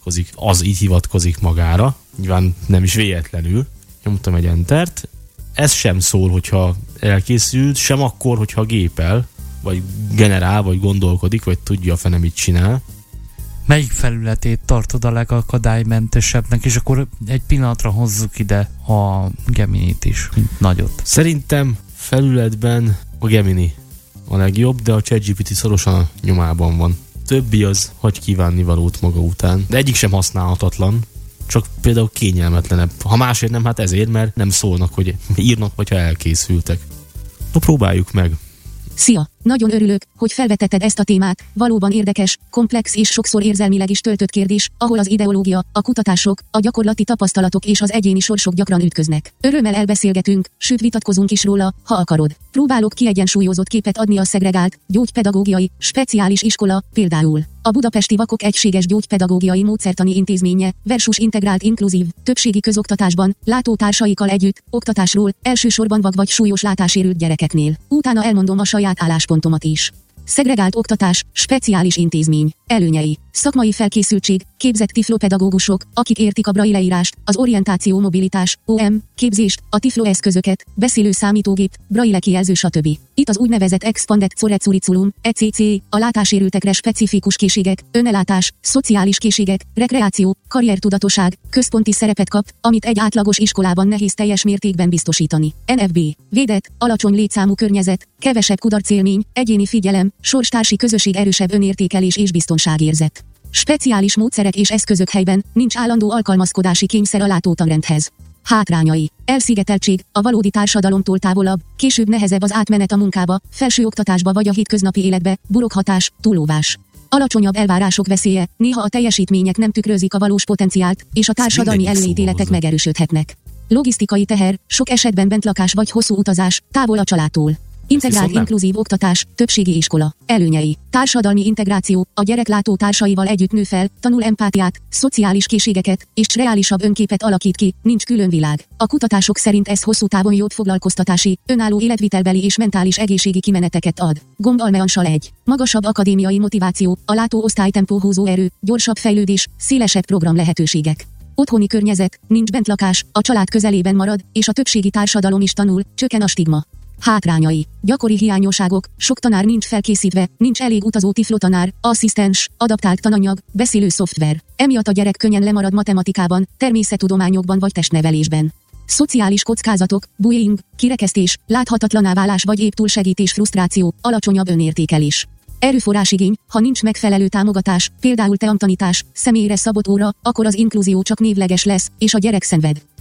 így hivatkozik magára. Nyilván nem is véletlenül. Nyomtam egy entert. Ez sem szól, hogyha elkészült, sem akkor, hogyha gépel, vagy generál, vagy gondolkodik, vagy tudja a fene mit csinál. Melyik felületét tartod a legakadálymentesebbnek, és akkor egy pillanatra hozzuk ide a Gemini-t is, mint nagyot. Szerintem felületben a Gemini a legjobb, de a ChatGPT szorosan a nyomában van. Többi az hagy kívánni valót maga után, de egyik sem használhatatlan. Csak például kényelmetlenebb. Ha másért nem, hát ezért, mert nem szólnak, hogy írnak, vagy ha elkészültek. Na, próbáljuk meg. Szia! Nagyon örülök, hogy felvetetted ezt a témát. Valóban érdekes, komplex és sokszor érzelmileg is töltött kérdés, ahol az ideológia, a kutatások, a gyakorlati tapasztalatok és az egyéni sorsok gyakran ütköznek. Örömmel elbeszélgetünk, sőt vitatkozunk is róla, ha akarod. Próbálok kiegyensúlyozott képet adni a szegregált, gyógypedagógiai, speciális iskola, például a Budapesti Vakok Egységes Gyógypedagógiai Módszertani Intézménye versus integrált inkluzív, többségi közoktatásban, látótársaikkal együtt, oktatásról, elsősorban vak vagy súlyos látássérült gyerekeknél. Utána elmondom a saját álláspontomat is. Szegregált oktatás, speciális intézmény, előnyei, szakmai felkészültség, képzett tiflopedagógusok, akik értik a braille leírást, az orientáció mobilitás, OM, képzést, a tiflo eszközöket, beszélő számítógép, braille kijelző stb. Itt az úgynevezett expanded curriculum, ECC, a látássérültekre specifikus készségek, önellátás, szociális készségek, rekreáció, karriertudatosság, központi szerepet kap, amit egy átlagos iskolában nehéz teljes mértékben biztosítani. NFB, védett, alacsony létszámú környezet, kevesebb kudarcélmény, egyéni figyelem, sorstársi közösség, erősebb önértékelés és biztonságérzet. Speciális módszerek és eszközök helyben, nincs állandó alkalmazkodási kényszer a látótanrendhez. Hátrányai. Elszigeteltség, a valódi társadalomtól távolabb, később nehezebb az átmenet a munkába, felsőoktatásba vagy a hétköznapi életbe, burokhatás, túlóvás. Alacsonyabb elvárások veszélye, néha a teljesítmények nem tükrözik a valós potenciált, és a társadalmi előítéletek megerősödhetnek. Logisztikai teher, sok esetben bentlakás vagy hosszú utazás, távol a családtól. Integrált inkluzív oktatás, többségi iskola. Előnyei. Társadalmi integráció, a gyerek látó társaival együtt nő fel, tanul empátiát, szociális készségeket, és reálisabb önképet alakít ki, nincs külön világ. A kutatások szerint ez hosszú távon jobb foglalkoztatási, önálló életvitelbeli és mentális egészségi kimeneteket ad. Gombalmeansal 1. Magasabb akadémiai motiváció, a látó osztálytempó húzó erő, gyorsabb fejlődés, szélesebb program lehetőségek. Otthoni környezet, nincs bentlakás, a család közelében marad, és a többségi társadalom is tanul, csökken a stigma. Hátrányai. Gyakori hiányosságok, sok tanár nincs felkészítve, nincs elég utazó tiflotanár, asszisztens, adaptált tananyag, beszélő szoftver. Emiatt a gyerek könnyen lemarad matematikában, természettudományokban vagy testnevelésben. Szociális kockázatok, bullying, kirekesztés, láthatatlaná válás vagy épp túlsegítés, frusztráció, alacsonyabb önértékelés. Erőforrásigény, ha nincs megfelelő támogatás, például teamtanítás, személyre szabott óra, akkor az inkluzió csak névleges lesz, és a gyerek szenved.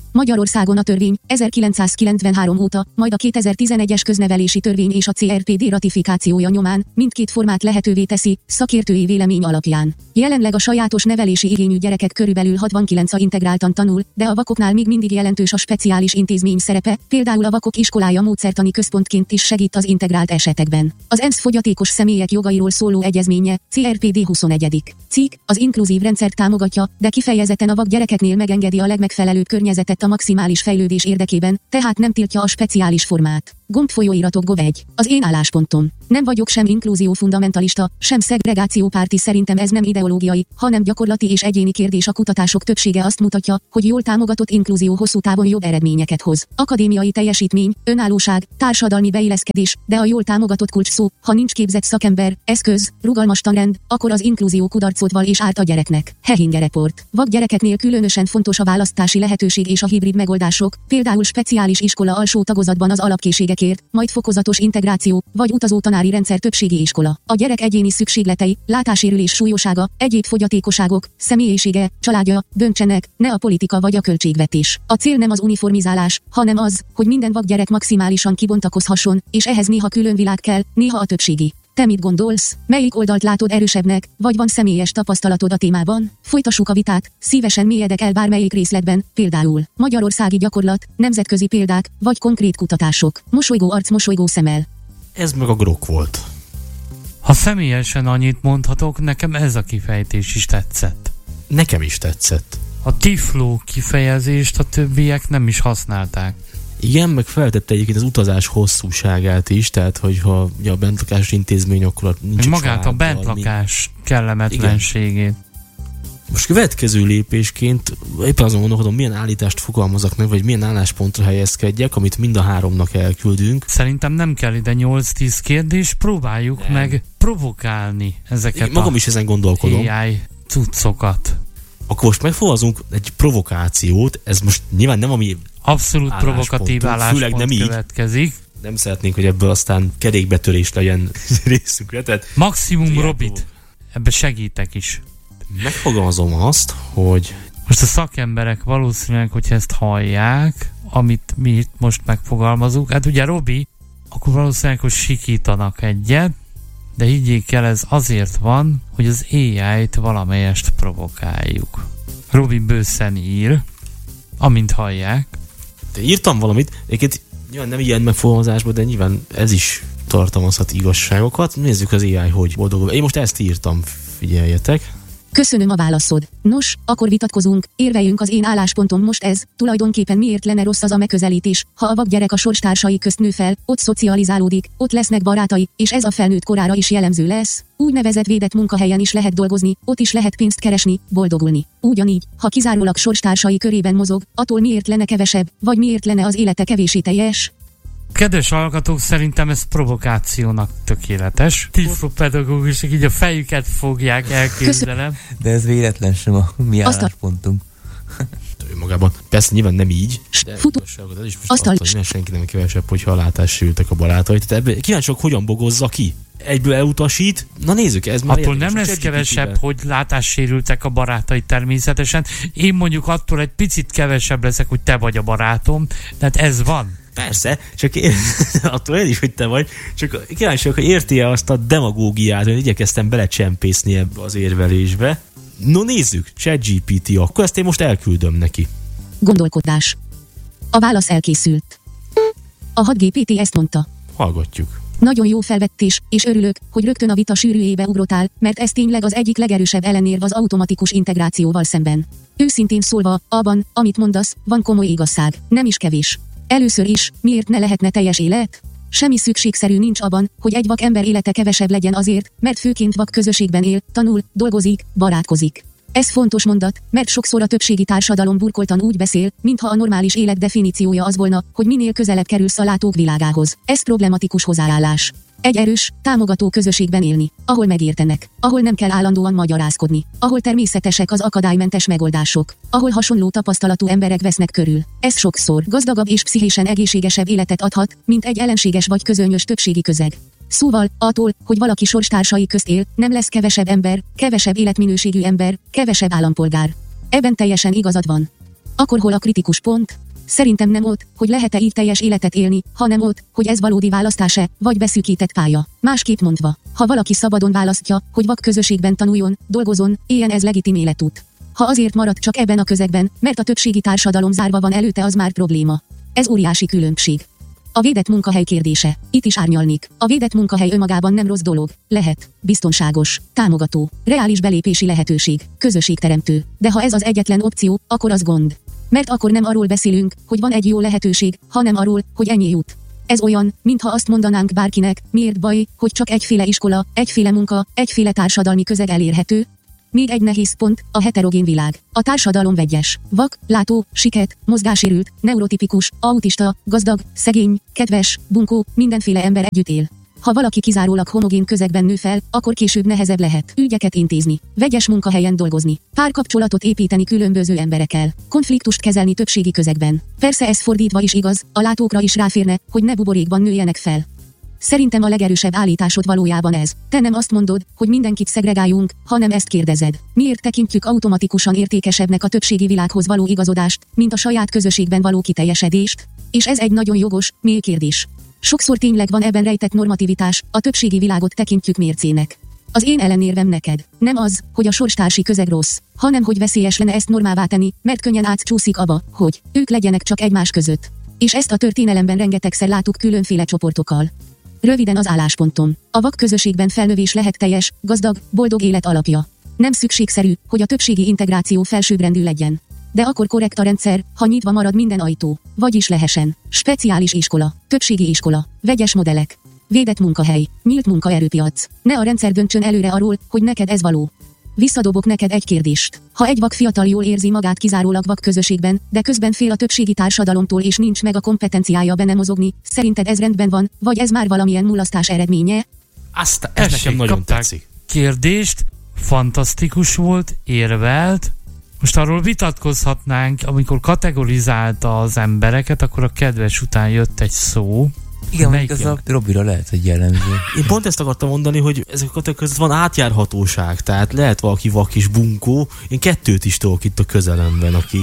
Magyarországon a törvény 1993 óta, majd a 2011-es köznevelési törvény és a CRPD ratifikációja nyomán mindkét formát lehetővé teszi, szakértői vélemény alapján. Jelenleg a sajátos nevelési igényű gyerekek körülbelül 69-a integráltan tanul, de a vakoknál még mindig jelentős a speciális intézmény szerepe, például a vakok iskolája módszertani központként is segít az integrált esetekben. Az ENSZ fogyatékos személyek jogairól szóló egyezménye, CRPD 21. cikk, az inkluzív rendszert támogatja, de kifejezetten a vak gyerekeknél megengedi a legmegfelelőbb környezetet a maximális fejlődés érdekében, tehát nem tiltja a speciális formát. Gombfolyóiratok Gov1. Az én álláspontom. Nem vagyok sem inkluzió fundamentalista, sem szegregációpárti, szerintem ez nem ideológiai, hanem gyakorlati és egyéni kérdés. A kutatások többsége azt mutatja, hogy jól támogatott inkluzió hosszú távon jobb eredményeket hoz. Akadémiai teljesítmény, önállóság, társadalmi beilleszkedés, de a jól támogatott kulcs szó, ha nincs képzett szakember, eszköz, rugalmas tanrend, akkor az inkluzió kudarcot val és árt a gyereknek. Hehinger report. Vak gyerekeknél különösen fontos a választási lehetőség és a hibrid megoldások, például speciális iskola alsó tagozatban az alapkészségekért, majd fokozatos integráció, vagy utazó tanári rendszer többségi iskola. A gyerek egyéni szükségletei, látássérülés súlyossága, egyéb fogyatékosságok, személyisége, családja döntsenek, ne a politika vagy a költségvetés. A cél nem az uniformizálás, hanem az, hogy minden vakgyerek maximálisan kibontakozhasson, és ehhez néha külön világ kell, néha a többségi. Te mit gondolsz? Melyik oldalt látod erősebbnek, vagy van személyes tapasztalatod a témában? Folytassuk a vitát, szívesen mélyedek el bármelyik részletben, például magyarországi gyakorlat, nemzetközi példák, vagy konkrét kutatások. Mosolygó arc, mosolygó szemmel. Ez meg a grok volt. Ha személyesen annyit mondhatok, nekem ez a kifejtés is tetszett. Nekem is tetszett. A tifló kifejezést a többiek nem is használták. Igen, meg feltette egyébként az utazás hosszúságát is, tehát hogyha a bentlakásos intézmény, akkor nincs magát a bentlakás kellemetlenségét. Igen. Most következő lépésként éppen azon gondolkodom, milyen állítást fogalmazok meg, vagy milyen álláspontra helyezkedjek, amit mind a háromnak elküldünk. Szerintem nem kell ide 8-10 kérdés, próbáljuk meg provokálni ezeket. Én magam is ezen gondolkodom. AI cuccokat. Akkor most megfogalmazunk egy provokációt, ez most nyilván nem a mi abszolút provokatív álláspont következik. Nem szeretnénk, hogy ebből aztán kerékbetörés legyen részünkre. Tehát maximum Robit. Ebbe segítek is. Megfogalmazom azt, hogy most a szakemberek valószínűleg, hogyha ezt hallják, amit mi itt most megfogalmazunk, hát ugye Robi, akkor valószínűleg, hogy sikítanak egyet, de higgyék el, ez azért van, hogy az AI-t valamelyest provokáljuk. Robi bőszen ír, amint hallják. De írtam valamit, egyébként nyilván nem ilyen megfogalmazásban, de nyilván ez is tartalmazhat igazságokat. Nézzük az AI, hogy boldogul. Én most ezt írtam, figyeljetek. Köszönöm a válaszod. Nos, akkor vitatkozunk, érveljünk. Az én álláspontom most ez, tulajdonképpen miért lenne rossz az a megközelítés, ha a vakgyerek a sorstársai közt nő fel, ott szocializálódik, ott lesznek barátai, és ez a felnőtt korára is jellemző lesz. Úgynevezett védett munkahelyen is lehet dolgozni, ott is lehet pénzt keresni, boldogulni. Ugyanígy, ha kizárólag sorstársai körében mozog, attól miért lenne kevesebb, vagy miért lenne az élete kevéssé teljes? Kedves hallgatók, szerintem ez provokációnak tökéletes. Tiflopedagógusok így a fejüket fogják, elképzelem. De ez véletlen sem a mi álláspontunk. Magában. Persze nyilván nem így, de ez is most attól, hogy senki nem kevesebb, hogyha látássérültek a barátai. Tehát ebben kíváncsiak, hogyan bogozza ki. Egyből elutasít. Na nézzük, ez már attól nem lesz kevesebb, hogy látássérültek a barátai természetesen. Én mondjuk attól egy picit kevesebb leszek, hogy te vagy a barátom. Tehát ez van. Persze, csak attól én is, hogy te vagy, csak kíváncsiak, hogy érti-e azt a demagógiát, hogy igyekeztem belecsempészni ebbe az érvelésbe. No nézzük, ChatGPT, akkor ezt én most elküldöm neki. Gondolkodás. A válasz elkészült. A 6GPT ezt mondta. Hallgatjuk. Nagyon jó felvetés, és örülök, hogy rögtön a vita sűrűjébe ugrottál, mert ez tényleg az egyik legerősebb ellenérv az automatikus integrációval szemben. Őszintén szólva, abban, amit mondasz, van komoly igazság, nem is kevés. Először is, miért ne lehetne teljes élet? Semmi szükségszerű nincs abban, hogy egy vak ember élete kevesebb legyen azért, mert főként vak közösségben él, tanul, dolgozik, barátkozik. Ez fontos mondat, mert sokszor a többségi társadalom burkoltan úgy beszél, mintha a normális élet definíciója az volna, hogy minél közelebb kerülsz a látók világához. Ez problematikus hozzáállás. Egy erős, támogató közösségben élni, ahol megértenek, ahol nem kell állandóan magyarázkodni, ahol természetesek az akadálymentes megoldások, ahol hasonló tapasztalatú emberek vesznek körül. Ez sokszor gazdagabb és pszichésen egészségesebb életet adhat, mint egy ellenséges vagy közönyös többségi közeg. Szóval, attól, hogy valaki sorstársai közt él, nem lesz kevesebb ember, kevesebb életminőségű ember, kevesebb állampolgár. Ebben teljesen igazad van. Akkor hol a kritikus pont? Szerintem nem ott, hogy lehet-e így teljes életet élni, hanem ott, hogy ez valódi választás-e, vagy beszűkített pálya. Másképp mondva, ha valaki szabadon választja, hogy vak közösségben tanuljon, dolgozzon, éljen, ez legitim életút. Ha azért marad csak ebben a közegben, mert a többségi társadalom zárva van előtte, az már probléma. Ez óriási különbség. A védett munkahely kérdése. Itt is árnyalnék. A védett munkahely önmagában nem rossz dolog. Lehet, biztonságos, támogató, reális belépési lehetőség, közösségteremtő. De ha ez az egyetlen opció, akkor az gond. Mert akkor nem arról beszélünk, hogy van egy jó lehetőség, hanem arról, hogy ennyi jut. Ez olyan, mintha azt mondanánk bárkinek, miért baj, hogy csak egyféle iskola, egyféle munka, egyféle társadalmi közeg elérhető. Még egy nehéz pont, a heterogén világ. A társadalom vegyes. Vak, látó, siket, mozgássérült, neurotipikus, autista, gazdag, szegény, kedves, bunkó, mindenféle ember együtt él. Ha valaki kizárólag homogén közegben nő fel, akkor később nehezebb lehet ügyeket intézni, vegyes munkahelyen dolgozni, párkapcsolatot építeni különböző emberekkel, konfliktust kezelni többségi közegben. Persze ez fordítva is igaz, a látókra is ráférne, hogy ne buborékban nőjenek fel. Szerintem a legerősebb állításod valójában ez. Te nem azt mondod, hogy mindenkit szegregáljunk, hanem ezt kérdezed. Miért tekintjük automatikusan értékesebbnek a többségi világhoz való igazodást, mint a saját közösségben való kiteljesedést? És ez egy nagyon jogos, mély kérdés. Sokszor tényleg van ebben rejtett normativitás, a többségi világot tekintjük mércének. Az én ellenérvem neked nem az, hogy a sorstársi közeg rossz, hanem hogy veszélyes lenne ezt normává tenni, mert könnyen átcsúszik abba, hogy ők legyenek csak egymás között. És ezt a történelemben rengetegszer láttuk különféle csoportokkal. Röviden az álláspontom. A vak közösségben felnövés lehet teljes, gazdag, boldog élet alapja. Nem szükségszerű, hogy a többségi integráció felsőbbrendű legyen. De akkor korrekt a rendszer, ha nyitva marad minden ajtó. Vagyis lehessen speciális iskola, többségi iskola, vegyes modellek, védett munkahely, nyílt munkaerőpiac. Ne a rendszer döntsön előre arról, hogy neked ez való. Visszadobok neked egy kérdést. Ha egy vak fiatal jól érzi magát kizárólag vak közösségben, de közben fél a többségi társadalomtól és nincs meg a kompetenciája benne mozogni, szerinted ez rendben van, vagy ez már valamilyen mulasztás eredménye? Ez nekem nagyon tetszik. Kérdést, fantasztikus volt, érvelt. Most arról vitatkozhatnánk, amikor kategorizálta az embereket, akkor a kedves után jött egy szó. Igen, még az a Robira lehet, hogy jellemző. Én pont ezt akartam mondani, hogy ezek a kategóriák között van átjárhatóság, tehát lehet valaki vak és bunkó, én kettőt is tudok itt a közelemben, aki...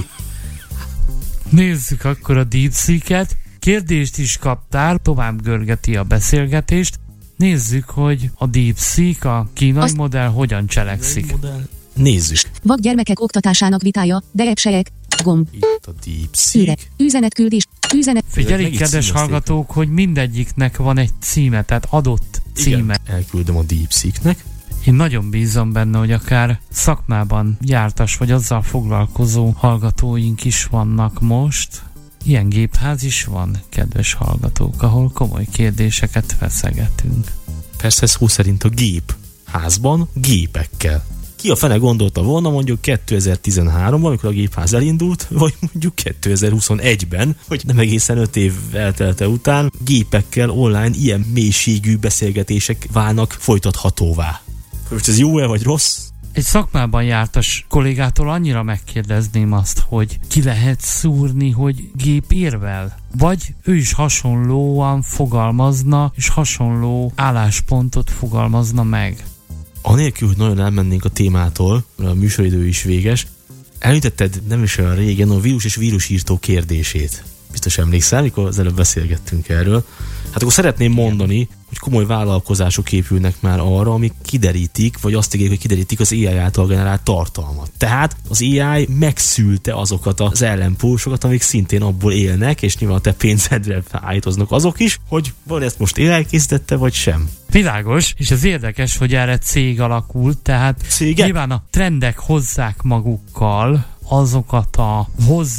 Nézzük akkor a DeepSeek-et. Kérdést is kaptál, tovább görgeti a beszélgetést. Nézzük, hogy a DeepSeek, a kínai modell hogyan cselekszik. Nézzük. Vak gyermekek oktatásának vitája, deepsejek, gomb. Itt a DeepSeek. Üzenetküldés, Figyelik, kedves hallgatók, hogy mindegyiknek van egy címe, tehát adott címe. Igen, elküldöm a DeepSeeknek. Én nagyon bízom benne, hogy akár szakmában jártas vagy azzal foglalkozó hallgatóink is vannak most. Ilyen gépház is van, kedves hallgatók, ahol komoly kérdéseket feszegetünk. Persze ez szó szerint a gépházban gépekkel. Ki a fene gondolta volna mondjuk 2013-ban, amikor a gépház elindult, vagy mondjuk 2021-ben, hogy nem egészen 5 év eltelte után gépekkel online ilyen mélységű beszélgetések válnak folytathatóvá. Most ez jó-e vagy rossz? Egy szakmában jártas kollégától annyira megkérdezném azt, hogy ki lehet szúrni, hogy gép érvel? Vagy ő is hasonlóan fogalmazna, és hasonló álláspontot fogalmazna meg? Anélkül, hogy nagyon elmennénk a témától, mert a műsoridő is véges, említetted nem is olyan régen a vírus és vírusírtó kérdését. Biztos emlékszel, amikor az előbb beszélgettünk erről. Hát akkor szeretném mondani, hogy komoly vállalkozások épülnek már arra, amik kiderítik, vagy azt ígérik, hogy kiderítik az AI által generált tartalmat. Tehát az AI megszülte azokat az ellenpólusokat, amik szintén abból élnek, és nyilván a te pénzedre állítoznak azok is, hogy van ezt most AI készítette, vagy sem. Világos, és ez érdekes, hogy erre cég alakult, tehát nyilván a trendek hozzák magukkal azokat a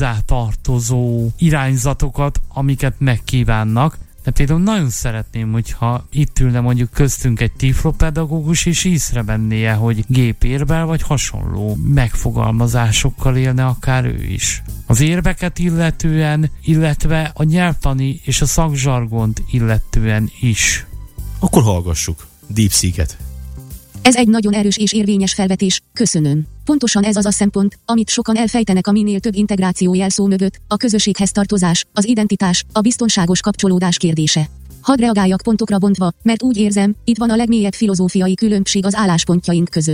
hozzátartozó irányzatokat, amiket megkívánnak. De például nagyon szeretném, hogyha itt ülne mondjuk köztünk egy tiflopedagógus, és észrevennie, hogy gépérvel vagy hasonló megfogalmazásokkal élne akár ő is. Az érveket illetően, illetve a nyelvtani és a szakzsargont illetően is. Akkor hallgassuk DeepSeek-et. Ez egy nagyon erős és érvényes felvetés, köszönöm. Pontosan ez az a szempont, amit sokan elfejtenek a minél több integráció jelszó mögött, a közösséghez tartozás, az identitás, a biztonságos kapcsolódás kérdése. Hadd reagáljak pontokra bontva, mert úgy érzem, itt van a legmélyebb filozófiai különbség az álláspontjaink között.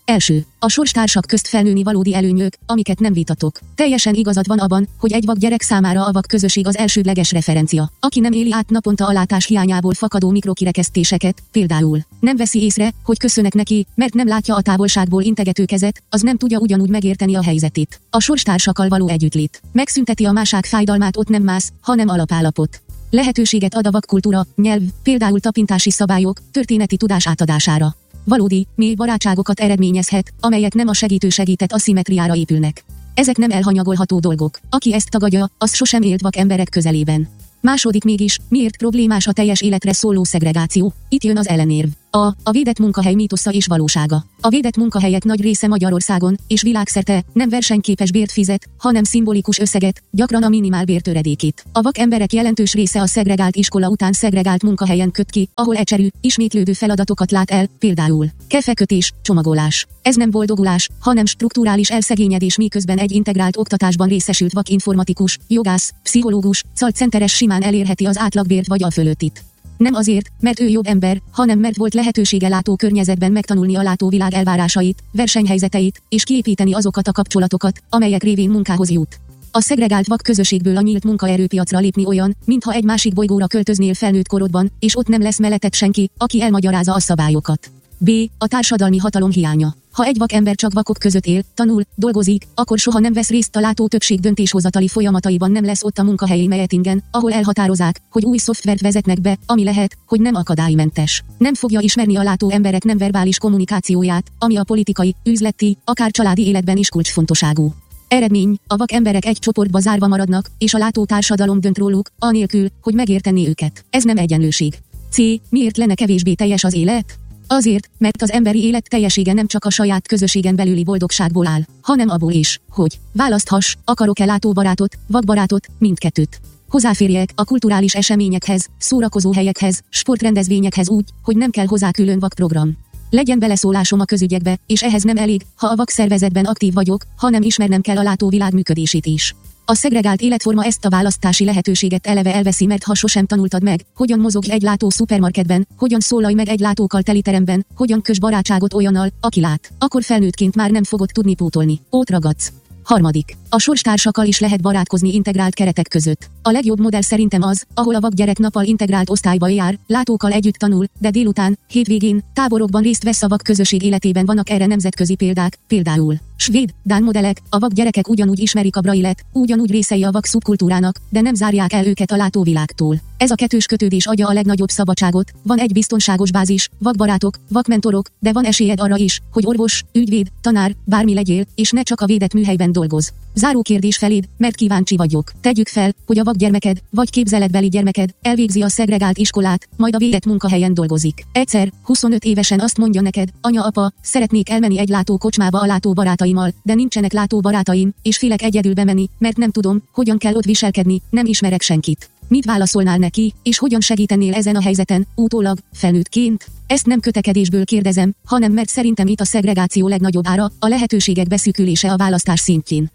Első. A sorstársak közt felnőni valódi előnyök, amiket nem vitatok. Teljesen igazad van abban, hogy egy vak gyerek számára a vak közösség az elsődleges referencia. Aki nem éli át naponta a látás hiányából fakadó mikrokirekesztéseket, például nem veszi észre, hogy köszönek neki, mert nem látja a távolságból integető kezet, az nem tudja ugyanúgy megérteni a helyzetét. A sorstársakkal való együttlét megszünteti a másság fájdalmát, ott nem mász, hanem alapállapot. Lehetőséget ad a vakkultúra, nyelv, például tapintási szabályok, történeti tudás átadására. Valódi, mély barátságokat eredményezhet, amelyek nem a segített aszimmetriára épülnek. Ezek nem elhanyagolható dolgok. Aki ezt tagadja, az sosem élt vak emberek közelében. Második mégis, miért problémás a teljes életre szóló szegregáció? Itt jön az ellenérv. A védett munkahely mítosza és valósága. A védett munkahelyek nagy része Magyarországon és világszerte nem versenyképes bért fizet, hanem szimbolikus összeget, gyakran a minimálbér töredékét. A vak emberek jelentős része a szegregált iskola után szegregált munkahelyen köt ki, ahol egyszerű, ismétlődő feladatokat lát el, például kefekötés, csomagolás. Ez nem boldogulás, hanem strukturális elszegényedés, miközben egy integrált oktatásban részesült vak informatikus, jogász, pszichológus, callcenteres simán elérheti az átlagbért vagy a fölöttit. Nem azért, mert ő jobb ember, hanem mert volt lehetősége látó környezetben megtanulni a látóvilág elvárásait, versenyhelyzeteit, és kiépíteni azokat a kapcsolatokat, amelyek révén munkához jut. A szegregált vak közösségből a nyílt munkaerőpiacra lépni olyan, mintha egy másik bolygóra költöznél felnőtt korodban, és ott nem lesz melletted senki, aki elmagyarázza a szabályokat. B. A társadalmi hatalom hiánya. Ha egy vak ember csak vakok között él, tanul, dolgozik, akkor soha nem vesz részt a látó többség döntéshozatali folyamataiban, nem lesz ott a munkahelyi meetingen, ahol elhatározzák, hogy új szoftvert vezetnek be, ami lehet, hogy nem akadálymentes. Nem fogja ismerni a látó emberek nem verbális kommunikációját, ami a politikai, üzleti, akár családi életben is kulcsfontosságú. Eredmény, a vak emberek egy csoportba zárva maradnak, és a látó társadalom dönt róluk, anélkül, hogy megértené őket. Ez nem egyenlőség. C. Miért lenne kevésbé teljes az élet? Azért, mert az emberi élet teljessége nem csak a saját közösségen belüli boldogságból áll, hanem abból is, hogy választhass, akarok-e látóbarátot, vakbarátot, mindkettőt. Hozzáférjek a kulturális eseményekhez, szórakozóhelyekhez, sportrendezvényekhez úgy, hogy nem kell hozzá külön vakprogram. Legyen beleszólásom a közügyekbe, és ehhez nem elég, ha a vakszervezetben aktív vagyok, hanem ismernem kell a látóvilág működését is. A szegregált életforma ezt a választási lehetőséget eleve elveszi, mert ha sosem tanultad meg, hogyan mozog egy látó szupermarketben, hogyan szólalj meg egy látókkal teli teremben, hogyan kös barátságot olyannal, aki lát, akkor felnőttként már nem fogod tudni pótolni. Ott ragadsz. Harmadik. A sorstársakkal is lehet barátkozni integrált keretek között. A legjobb modell szerintem az, ahol a vak gyerek nappal integrált osztályba jár, látókkal együtt tanul, de délután, hétvégén, táborokban részt vesz a vak közösség életében. Vannak erre nemzetközi példák, például svéd, dán modellek. A vak gyerekek ugyanúgy ismerik a brailet, ugyanúgy részei a vak szubkultúrának, de nem zárják el őket a látóvilágtól. Ez a kettős kötődés adja a legnagyobb szabadságot, van egy biztonságos bázis, vakbarátok, vakmentorok, de van esélyed arra is, hogy orvos, ügyvéd, tanár, bármi legyél, és ne csak a védett műhelyben dolgoz. Záró kérdés feléd, mert kíváncsi vagyok. Tegyük fel, hogy a vakgyermeked, vagy képzeletbeli gyermeked elvégzi a szegregált iskolát, majd a védett munkahelyen dolgozik. Egyszer, 25 évesen azt mondja neked, anya, apa, szeretnék elmenni egy látókocsmába a látóbarátaimmal, de nincsenek látóbarátaim, és félek egyedül bemenni, mert nem tudom, hogyan kell ott viselkedni, nem ismerek senkit. Mit válaszolnál neki, és hogyan segítenél ezen a helyzeten, utólag, felnőttként? Ezt nem kötekedésből kérdezem, hanem mert szerintem itt a szegregáció legnagyobb ára, a lehetőségek beszűkülése a választás szintjén.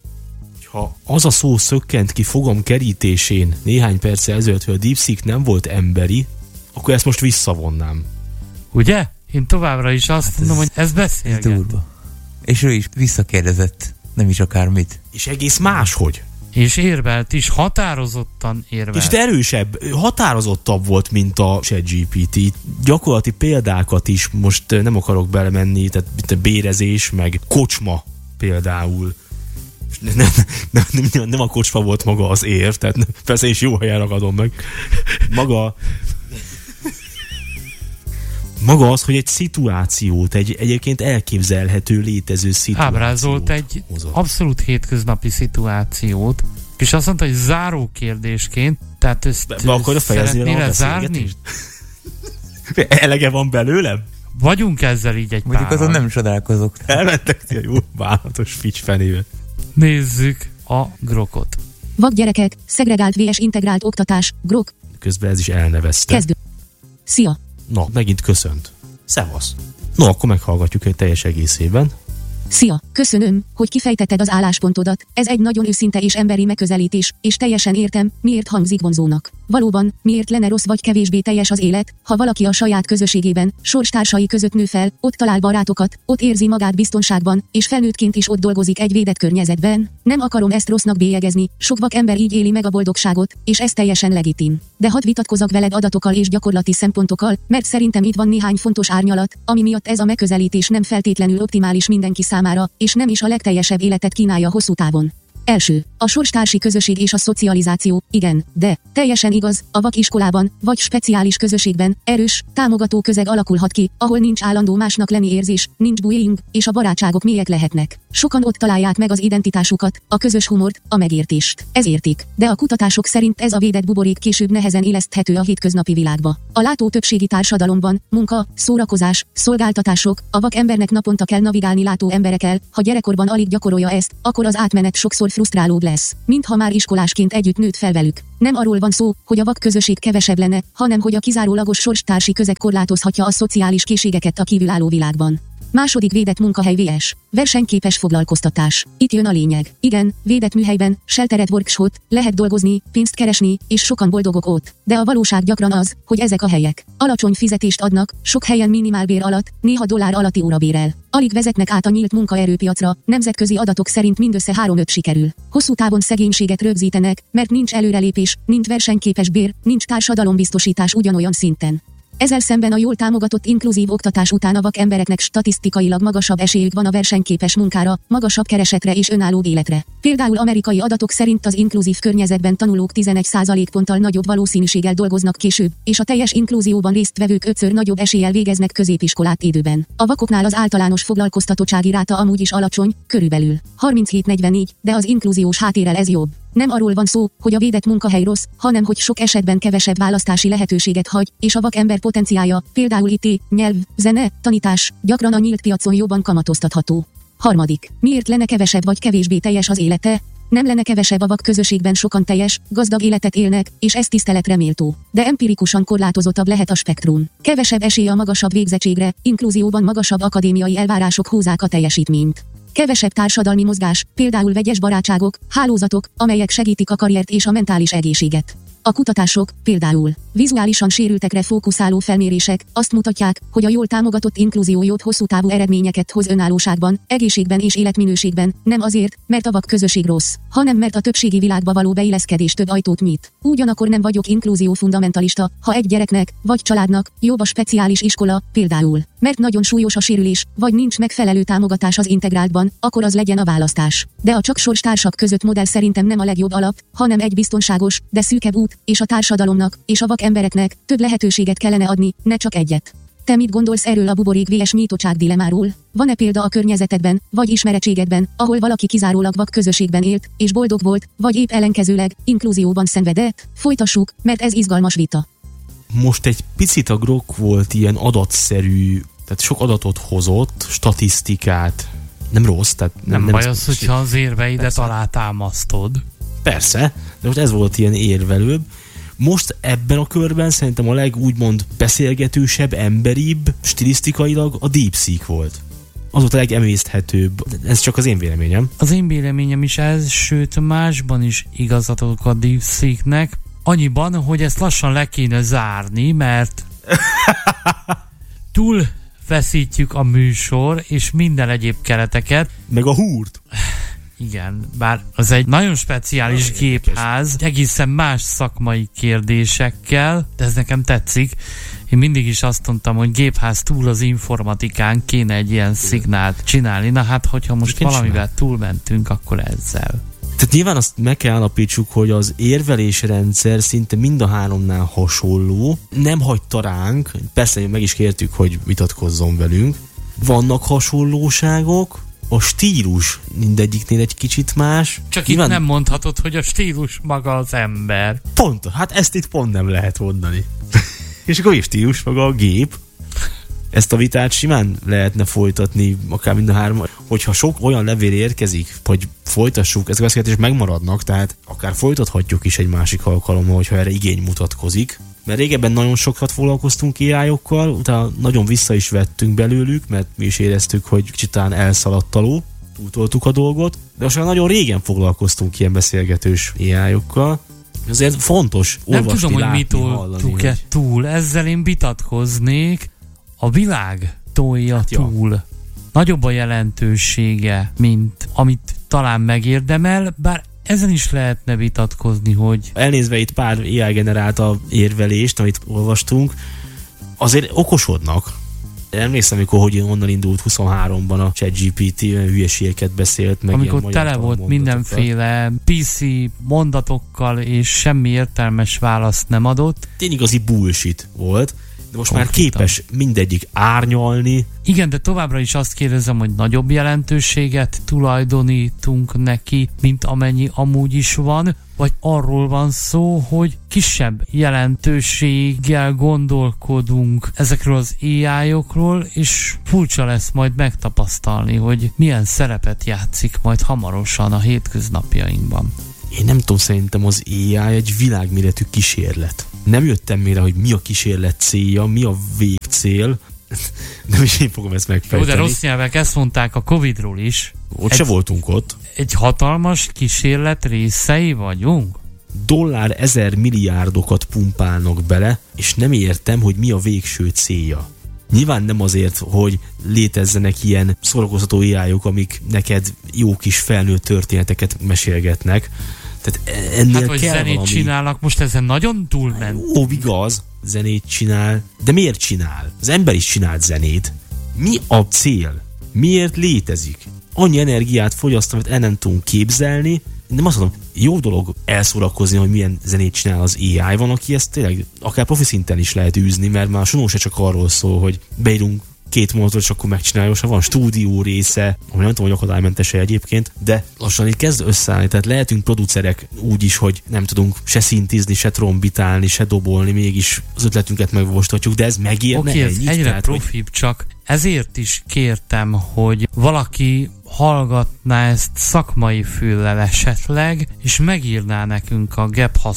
Ha az a szó szökkent ki fogam kerítésén néhány perccel ezelőtt, hogy a DeepSeek nem volt emberi, akkor ezt most visszavonnám. Ugye? Én továbbra is azt mondom, hogy ez beszélget. Durva. És ő is visszakérdezett, nem is akármit. És egész máshogy. És érvelt is, határozottan érvelt. És erősebb, határozottabb volt, mint a ChatGPT. Gyakorlati példákat is most nem akarok belemenni, tehát mint a bérezés, meg kocsma például. Nem a kocsma volt maga az érv, tehát persze is jó helyen ragadom meg. Maga az, hogy egy szituációt, egy egyébként elképzelhető, létező szituációt ábrázolt egy hozott. Abszolút hétköznapi szituációt, és azt mondta, hogy záró kérdésként, tehát ezt szeretnél zárni? Elege van belőlem? Vagyunk ezzel így egy mondjuk azon nem csodálkozok. Elmentek a jó bánatos fics fenébe. Nézzük a grokot. Vakgyerekek, szegregált vs integrált oktatás, grok. Közben ez is elnevezte. Kezdő. Szia! Na, megint köszönt. Szevasz. No, akkor meghallgatjuk egy teljes egészében. Szia! Köszönöm, hogy kifejtetted az álláspontodat. Ez egy nagyon őszinte és emberi megközelítés, és teljesen értem, miért hangzik vonzónak. Valóban, miért lenne rossz vagy kevésbé teljes az élet, ha valaki a saját közösségében, sorstársai között nő fel, ott talál barátokat, ott érzi magát biztonságban, és felnőttként is ott dolgozik egy védett környezetben? Nem akarom ezt rossznak bélyegezni, sok vak ember így éli meg a boldogságot, és ez teljesen legitim. De hadd vitatkozak veled adatokkal és gyakorlati szempontokkal, mert szerintem itt van néhány fontos árnyalat, ami miatt ez a megközelítés nem feltétlenül optimális mindenki számára, és nem is a legteljesebb életet kínálja hosszú távon. Első, a sorstársi közösség és a szocializáció, igen, de teljesen igaz, a vakiskolában, vagy speciális közösségben erős, támogató közeg alakulhat ki, ahol nincs állandó másnak lenni érzés, nincs bullying, és a barátságok mélyek lehetnek. Sokan ott találják meg az identitásukat, a közös humort, a megértést. Ez értik, de a kutatások szerint ez a védett buborék később nehezen illeszthető a hétköznapi világba. A látó többségi társadalomban, munka, szórakozás, szolgáltatások, a vak embernek naponta kell navigálni látó emberekkel, ha gyerekkorban alig gyakorolja ezt, akkor az átmenet sokszor frusztrálóbb lesz, mint ha már iskolásként együtt nőtt fel velük. Nem arról van szó, hogy a vak közösség kevesebb lenne, hanem hogy a kizárólagos sorstársi közeg korlátozhatja a szociális készségeket a kívülálló világban. Második védett munkahely vs. versenyképes foglalkoztatás. Itt jön a lényeg. Igen, védett műhelyben, sheltered workshop, lehet dolgozni, pénzt keresni, és sokan boldogok ott. De a valóság gyakran az, hogy ezek a helyek alacsony fizetést adnak, sok helyen minimálbér alatt, néha dollár alatti órabérrel. Alig vezetnek át a nyílt munkaerőpiacra, nemzetközi adatok szerint mindössze 3-5 sikerül. Hosszú távon szegénységet rögzítenek, mert nincs előrelépés, nincs versenyképes bér, nincs társadalombiztosítás ugyanolyan szinten. Ezzel szemben a jól támogatott inkluzív oktatás után a vak embereknek statisztikailag magasabb esélyük van a versenyképes munkára, magasabb keresetre és önálló életre. Például amerikai adatok szerint az inkluzív környezetben tanulók 11% ponttal nagyobb valószínűséggel dolgoznak később, és a teljes inklúzióban résztvevők 5-ször nagyobb eséllyel végeznek középiskolát időben. A vakoknál az általános foglalkoztatottsági ráta amúgy is alacsony, körülbelül 37-44, de az inkluziós háttérrel ez jobb. Nem arról van szó, hogy a védett munkahely rossz, hanem hogy sok esetben kevesebb választási lehetőséget hagy, és a vakember potenciálja, például IT, nyelv, zene, tanítás, gyakran a nyílt piacon jobban kamatoztatható. Harmadik, miért lenne kevesebb vagy kevésbé teljes az élete? Nem lenne kevesebb a vak közösségben, sokan teljes, gazdag életet élnek, és ez tiszteletre méltó. De empirikusan korlátozottabb lehet a spektrum. Kevesebb esély a magasabb végzettségre, inkluzióban magasabb akadémiai elvárások húzzák a teljesítményt. Kevesebb társadalmi mozgás, például vegyes barátságok, hálózatok, amelyek segítik a karriert és a mentális egészséget. A kutatások, például vizuálisan sérültekre fókuszáló felmérések azt mutatják, hogy a jól támogatott inkluzió jobb hosszú távú eredményeket hoz önállóságban, egészségben és életminőségben, nem azért, mert a vak közösség rossz, hanem mert a többségi világba való beilleszkedés több ajtót nyit. Ugyanakkor nem vagyok inkluzió fundamentalista, ha egy gyereknek, vagy családnak jobb a speciális iskola, például, mert nagyon súlyos a sérülés, vagy nincs megfelelő támogatás az integráltban, akkor az legyen a választás. De a csak sorstársak között modell szerintem nem a legjobb alap, hanem egy biztonságos, de szűkebb út, és a társadalomnak, és a vak embereknek több lehetőséget kellene adni, ne csak egyet. Te mit gondolsz erről a buborék vs. nyitottság dilemáról? Van-e példa a környezetedben, vagy ismeretségedben, ahol valaki kizárólag vak közösségben élt, és boldog volt, vagy épp ellenkezőleg, inkluzióban szenvedett? Folytassuk, mert ez izgalmas vita. Most egy picit a Grok volt ilyen adatszerű, tehát sok adatot hozott, statisztikát, nem rossz, tehát nem baj az, hogyha az érveidet alátámasztod. Persze, de most ez volt ilyen érvelőbb. Most ebben a körben szerintem a legúgymond beszélgetősebb, emberibb, stilisztikailag a DeepSeek volt. Az volt a legemészthetőbb. Ez csak az én véleményem. Az én véleményem is ez, sőt másban is igazat adok a DeepSeeknek. Annyiban, hogy ezt lassan le kéne zárni, mert túl feszítjük a műsor és minden egyéb kereteket. Meg a húrt. Igen, bár az egy nagyon speciális gépház, egészen más szakmai kérdésekkel, de ez nekem tetszik. Én mindig is azt mondtam, hogy gépház túl az informatikán kéne egy ilyen szignált csinálni. Na hát, hogyha most valamivel túlmentünk, akkor ezzel. Tehát nyilván azt meg kell állapítsuk, hogy az érvelésrendszer szinte mind a háromnál hasonló. Nem hagyta ránk, persze meg is kértük, hogy vitatkozzon velünk. Vannak hasonlóságok, a stílus mindegyiknél egy kicsit más. Csak nyilván... itt nem mondhatod, hogy a stílus maga az ember. Pont, hát ezt itt pont nem lehet mondani. És akkor a stílus maga a gép. Ezt a vitát simán lehetne folytatni, akár mind a három. Hogyha sok olyan levél érkezik, hogy folytassuk, ezek a beszélgetések megmaradnak, tehát akár folytathatjuk is egy másik alkalommal, hogyha erre igény mutatkozik. Mert régebben nagyon sokat foglalkoztunk AI-okkal, utána nagyon vissza is vettünk belőlük, mert mi is éreztük, hogy kicsit talán elszaladt a ló, túltoltuk a dolgot, de most nagyon régen foglalkoztunk ilyen beszélgetős AI-okkal. Azért fontos nem olvasni, tudom, hogy mit látni, toltuk-e túl. Ezzel én vitatkoznék. A világ tolja Hát túl. Nagyobb a jelentősége, mint amit talán megérdemel, bár ezen is lehetne vitatkozni, hogy... Elnézve itt pár AI generálta érvelést, amit olvastunk, azért okosodnak. Emlékszem, hogy onnan indult 23-ban a ChatGPT, hülyeségeket beszélt, meg amikor tele volt mindenféle PC mondatokkal, és semmi értelmes választ nem adott. Tényleg igazi bullshit volt, de most már képes mindegyik árnyalni. Igen, de továbbra is azt kérdezem, hogy nagyobb jelentőséget tulajdonítunk neki, mint amennyi amúgy is van, vagy arról van szó, hogy kisebb jelentőséggel gondolkodunk ezekről az AI-okról, és furcsa lesz majd megtapasztalni, hogy milyen szerepet játszik majd hamarosan a hétköznapjainkban. Én nem tudom, szerintem az AI egy világméretű kísérlet. Nem jöttem mire, hogy mi a kísérlet célja, mi a végcél. Nem is én fogom ezt megfejteni. Jó, de rossz nyelvek ezt mondták a Covid-ról is. Ott se voltunk ott. Egy hatalmas kísérlet részei vagyunk? Dollár 1000 milliárdokat pumpálnak bele, és nem értem, hogy mi a végső célja. Nyilván nem azért, hogy létezzenek ilyen szórakoztató AI-ok, amik neked jó kis felnőtt történeteket mesélgetnek. Tehát ennél hát, hogy kell zenét valami... csinálnak, most ezen nagyon túlment. Ó, igaz, zenét csinál. De miért csinál? Az ember is csinált zenét. Mi a cél? Miért létezik? Annyi energiát fogyaszt, amit el nem tudunk képzelni. Nem azt mondom, jó dolog elszórakozni, hogy milyen zenét csinál az AI. Van, aki ezt tényleg akár profi szinten is lehet űzni, mert már a Sonó se csak arról szól, hogy beírunk 2 mondatot, és akkor megcsinálja, és van stúdió része, ami nem tudom, hogy akadálymentes egyébként, de lassan itt kezd összeállni, tehát lehetünk producerek úgy is, hogy nem tudunk se szintizni, se trombitálni, se dobolni, mégis az ötletünket megvalósíthatjuk, de ez megérne Oké, ennyit? egyre Tehát, profibb, csak ezért is kértem, hogy valaki hallgatná ezt szakmai füllel esetleg, és megírná nekünk a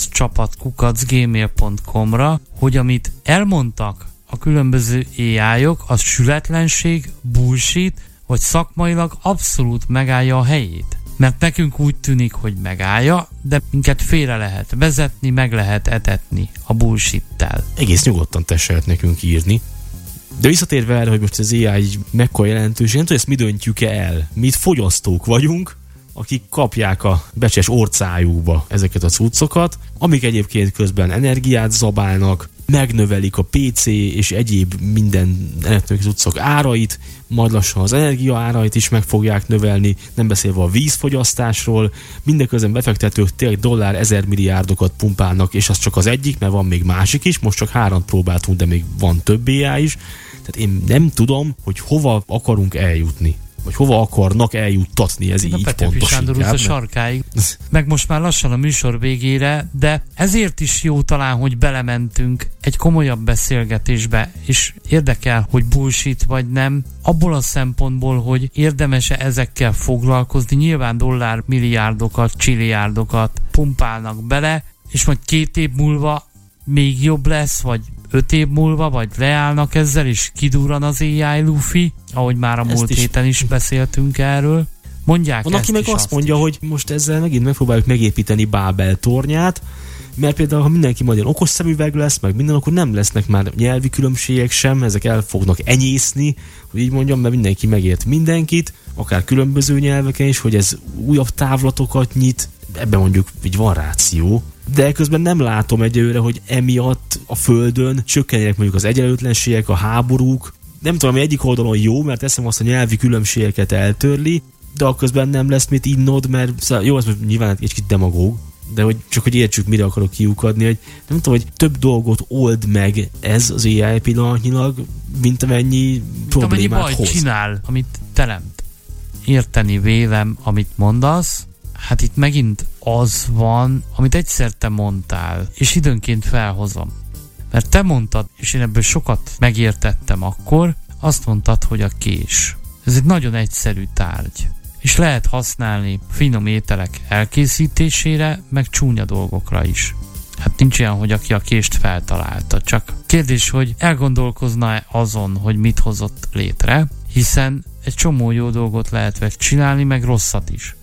gephasz@gmail.com-ra, hogy amit elmondtak a különböző AI-ok, az sületlenség, bullshit, vagy szakmailag abszolút megállja a helyét. Mert nekünk úgy tűnik, hogy megállja, de minket félre lehet vezetni, meg lehet etetni a bullshittel. egész nyugodtan tesselet nekünk írni. De visszatérve erre, hogy most az AI mekkora jelentőség, nem tudom, ezt mi döntjük el. Mi itt fogyasztók vagyunk, akik kapják a becses orcájukba ezeket a cuccokat, amik egyébként közben energiát zabálnak, megnövelik a PC és egyéb minden elektronikus cuccok árait, majd lassan az energia árait is meg fogják növelni, nem beszélve a vízfogyasztásról, mindeközben befektetők tényleg dollár 1000 milliárdokat pumpálnak, és az csak az egyik, mert van még másik is, most csak 3 próbáltunk, de még van több AI is, tehát én nem tudom, hogy hova akarunk eljutni. Vagy hova akarnak eljuttatni, ez így pontos Sándor inkább. a sarkáig. Meg most már lassan a műsor végére, de ezért is jó talán, hogy belementünk egy komolyabb beszélgetésbe, és érdekel, hogy bullshit vagy nem, abból a szempontból, hogy érdemes-e ezekkel foglalkozni, nyilván dollármilliárdokat, csilliárdokat pumpálnak bele, és majd 2 év múlva még jobb lesz, vagy 5 év múlva, vagy leállnak ezzel, és kidurran az AI lufi, ahogy már a múlt héten is beszéltünk erről. Mondják van, ezt aki meg is, azt mondja, hogy most ezzel megint megpróbáljuk megépíteni Bábel tornyát, mert például, ha mindenki majd ilyen okos szemüveg lesz, meg minden, akkor nem lesznek már nyelvi különbségek sem, ezek el fognak enyészni, hogy így mondjam, mert mindenki megért mindenkit, akár különböző nyelveken is, hogy ez újabb távlatokat nyit, ebben mondjuk így van ráció. De közben nem látom egyelőre, hogy emiatt a Földön csökkenjenek mondjuk az egyenlőtlenségek, a háborúk. Nem tudom, ami egyik oldalon jó, mert teszem azt, a nyelvi különbségeket eltörli, de akközben nem lesz mit innod, mert jó, ez most nyilván egy kicsit demagóg, de hogy csak hogy értsük, mire akarok kiukadni, hogy nem tudom, hogy több dolgot old meg ez az AI pillanatnyilag, mint amennyi problémát amennyi hoz. baj csinál, amit teremt. Érteni vélem, amit mondasz. Hát itt megint az van, amit egyszer te mondtál, és időnként felhozom. Mert te mondtad, és én ebből sokat megértettem akkor, azt mondtad, hogy a kés. Ez egy nagyon egyszerű tárgy. És lehet használni finom ételek elkészítésére, meg csúnya dolgokra is. Hát nincs olyan, hogy aki a kést feltalálta, csak kérdés, hogy elgondolkozna azon, hogy mit hozott létre, hiszen egy csomó jó dolgot lehet vele csinálni, meg rosszat is.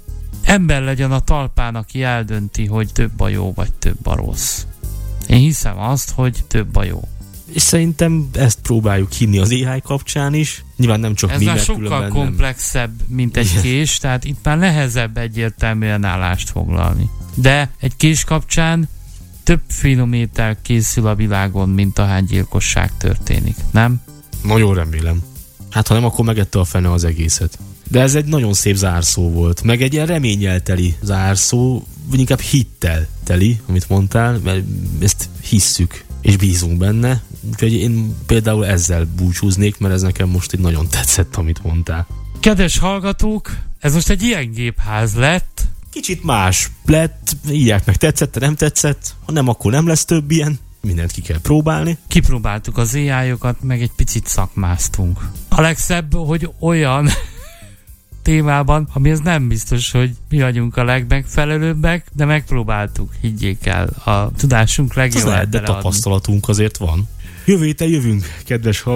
ember legyen a talpán, aki eldönti, hogy több a jó, vagy több a rossz. Én hiszem azt, hogy több a jó. És szerintem ezt próbáljuk hinni az AI kapcsán is. Nyilván nem csak ez mi, már mert sokkal komplexebb, mint egy kés, tehát itt már nehezebb egyértelműen állást foglalni. De egy kés kapcsán több filométer készül a világon, mint ahány gyilkosság történik, nem? Nagyon remélem. Hát ha nem, akkor megette a fene az egészet. De ez egy nagyon szép zárszó volt. Meg egy ilyen reménnyel teli zárszó, vagy inkább hittel teli, amit mondtál, mert ezt hisszük, és bízunk benne. Úgyhogy én például ezzel búcsúznék, mert ez nekem most így nagyon tetszett, amit mondtál. Kedves hallgatók, ez most egy ilyen gépház lett. Kicsit más lett, írják meg, tetszett, nem tetszett. Ha nem, akkor nem lesz több ilyen. Mindent ki kell próbálni. Kipróbáltuk az AI-okat, meg egy picit szakmáztunk. A legszebb, hogy olyan témában, amihez nem biztos, hogy mi vagyunk a legmegfelelőbbek, de megpróbáltuk, higgyék el, a tudásunk legjobb. De tapasztalatunk azért van. Jövő héten jövünk, kedves hallgatók.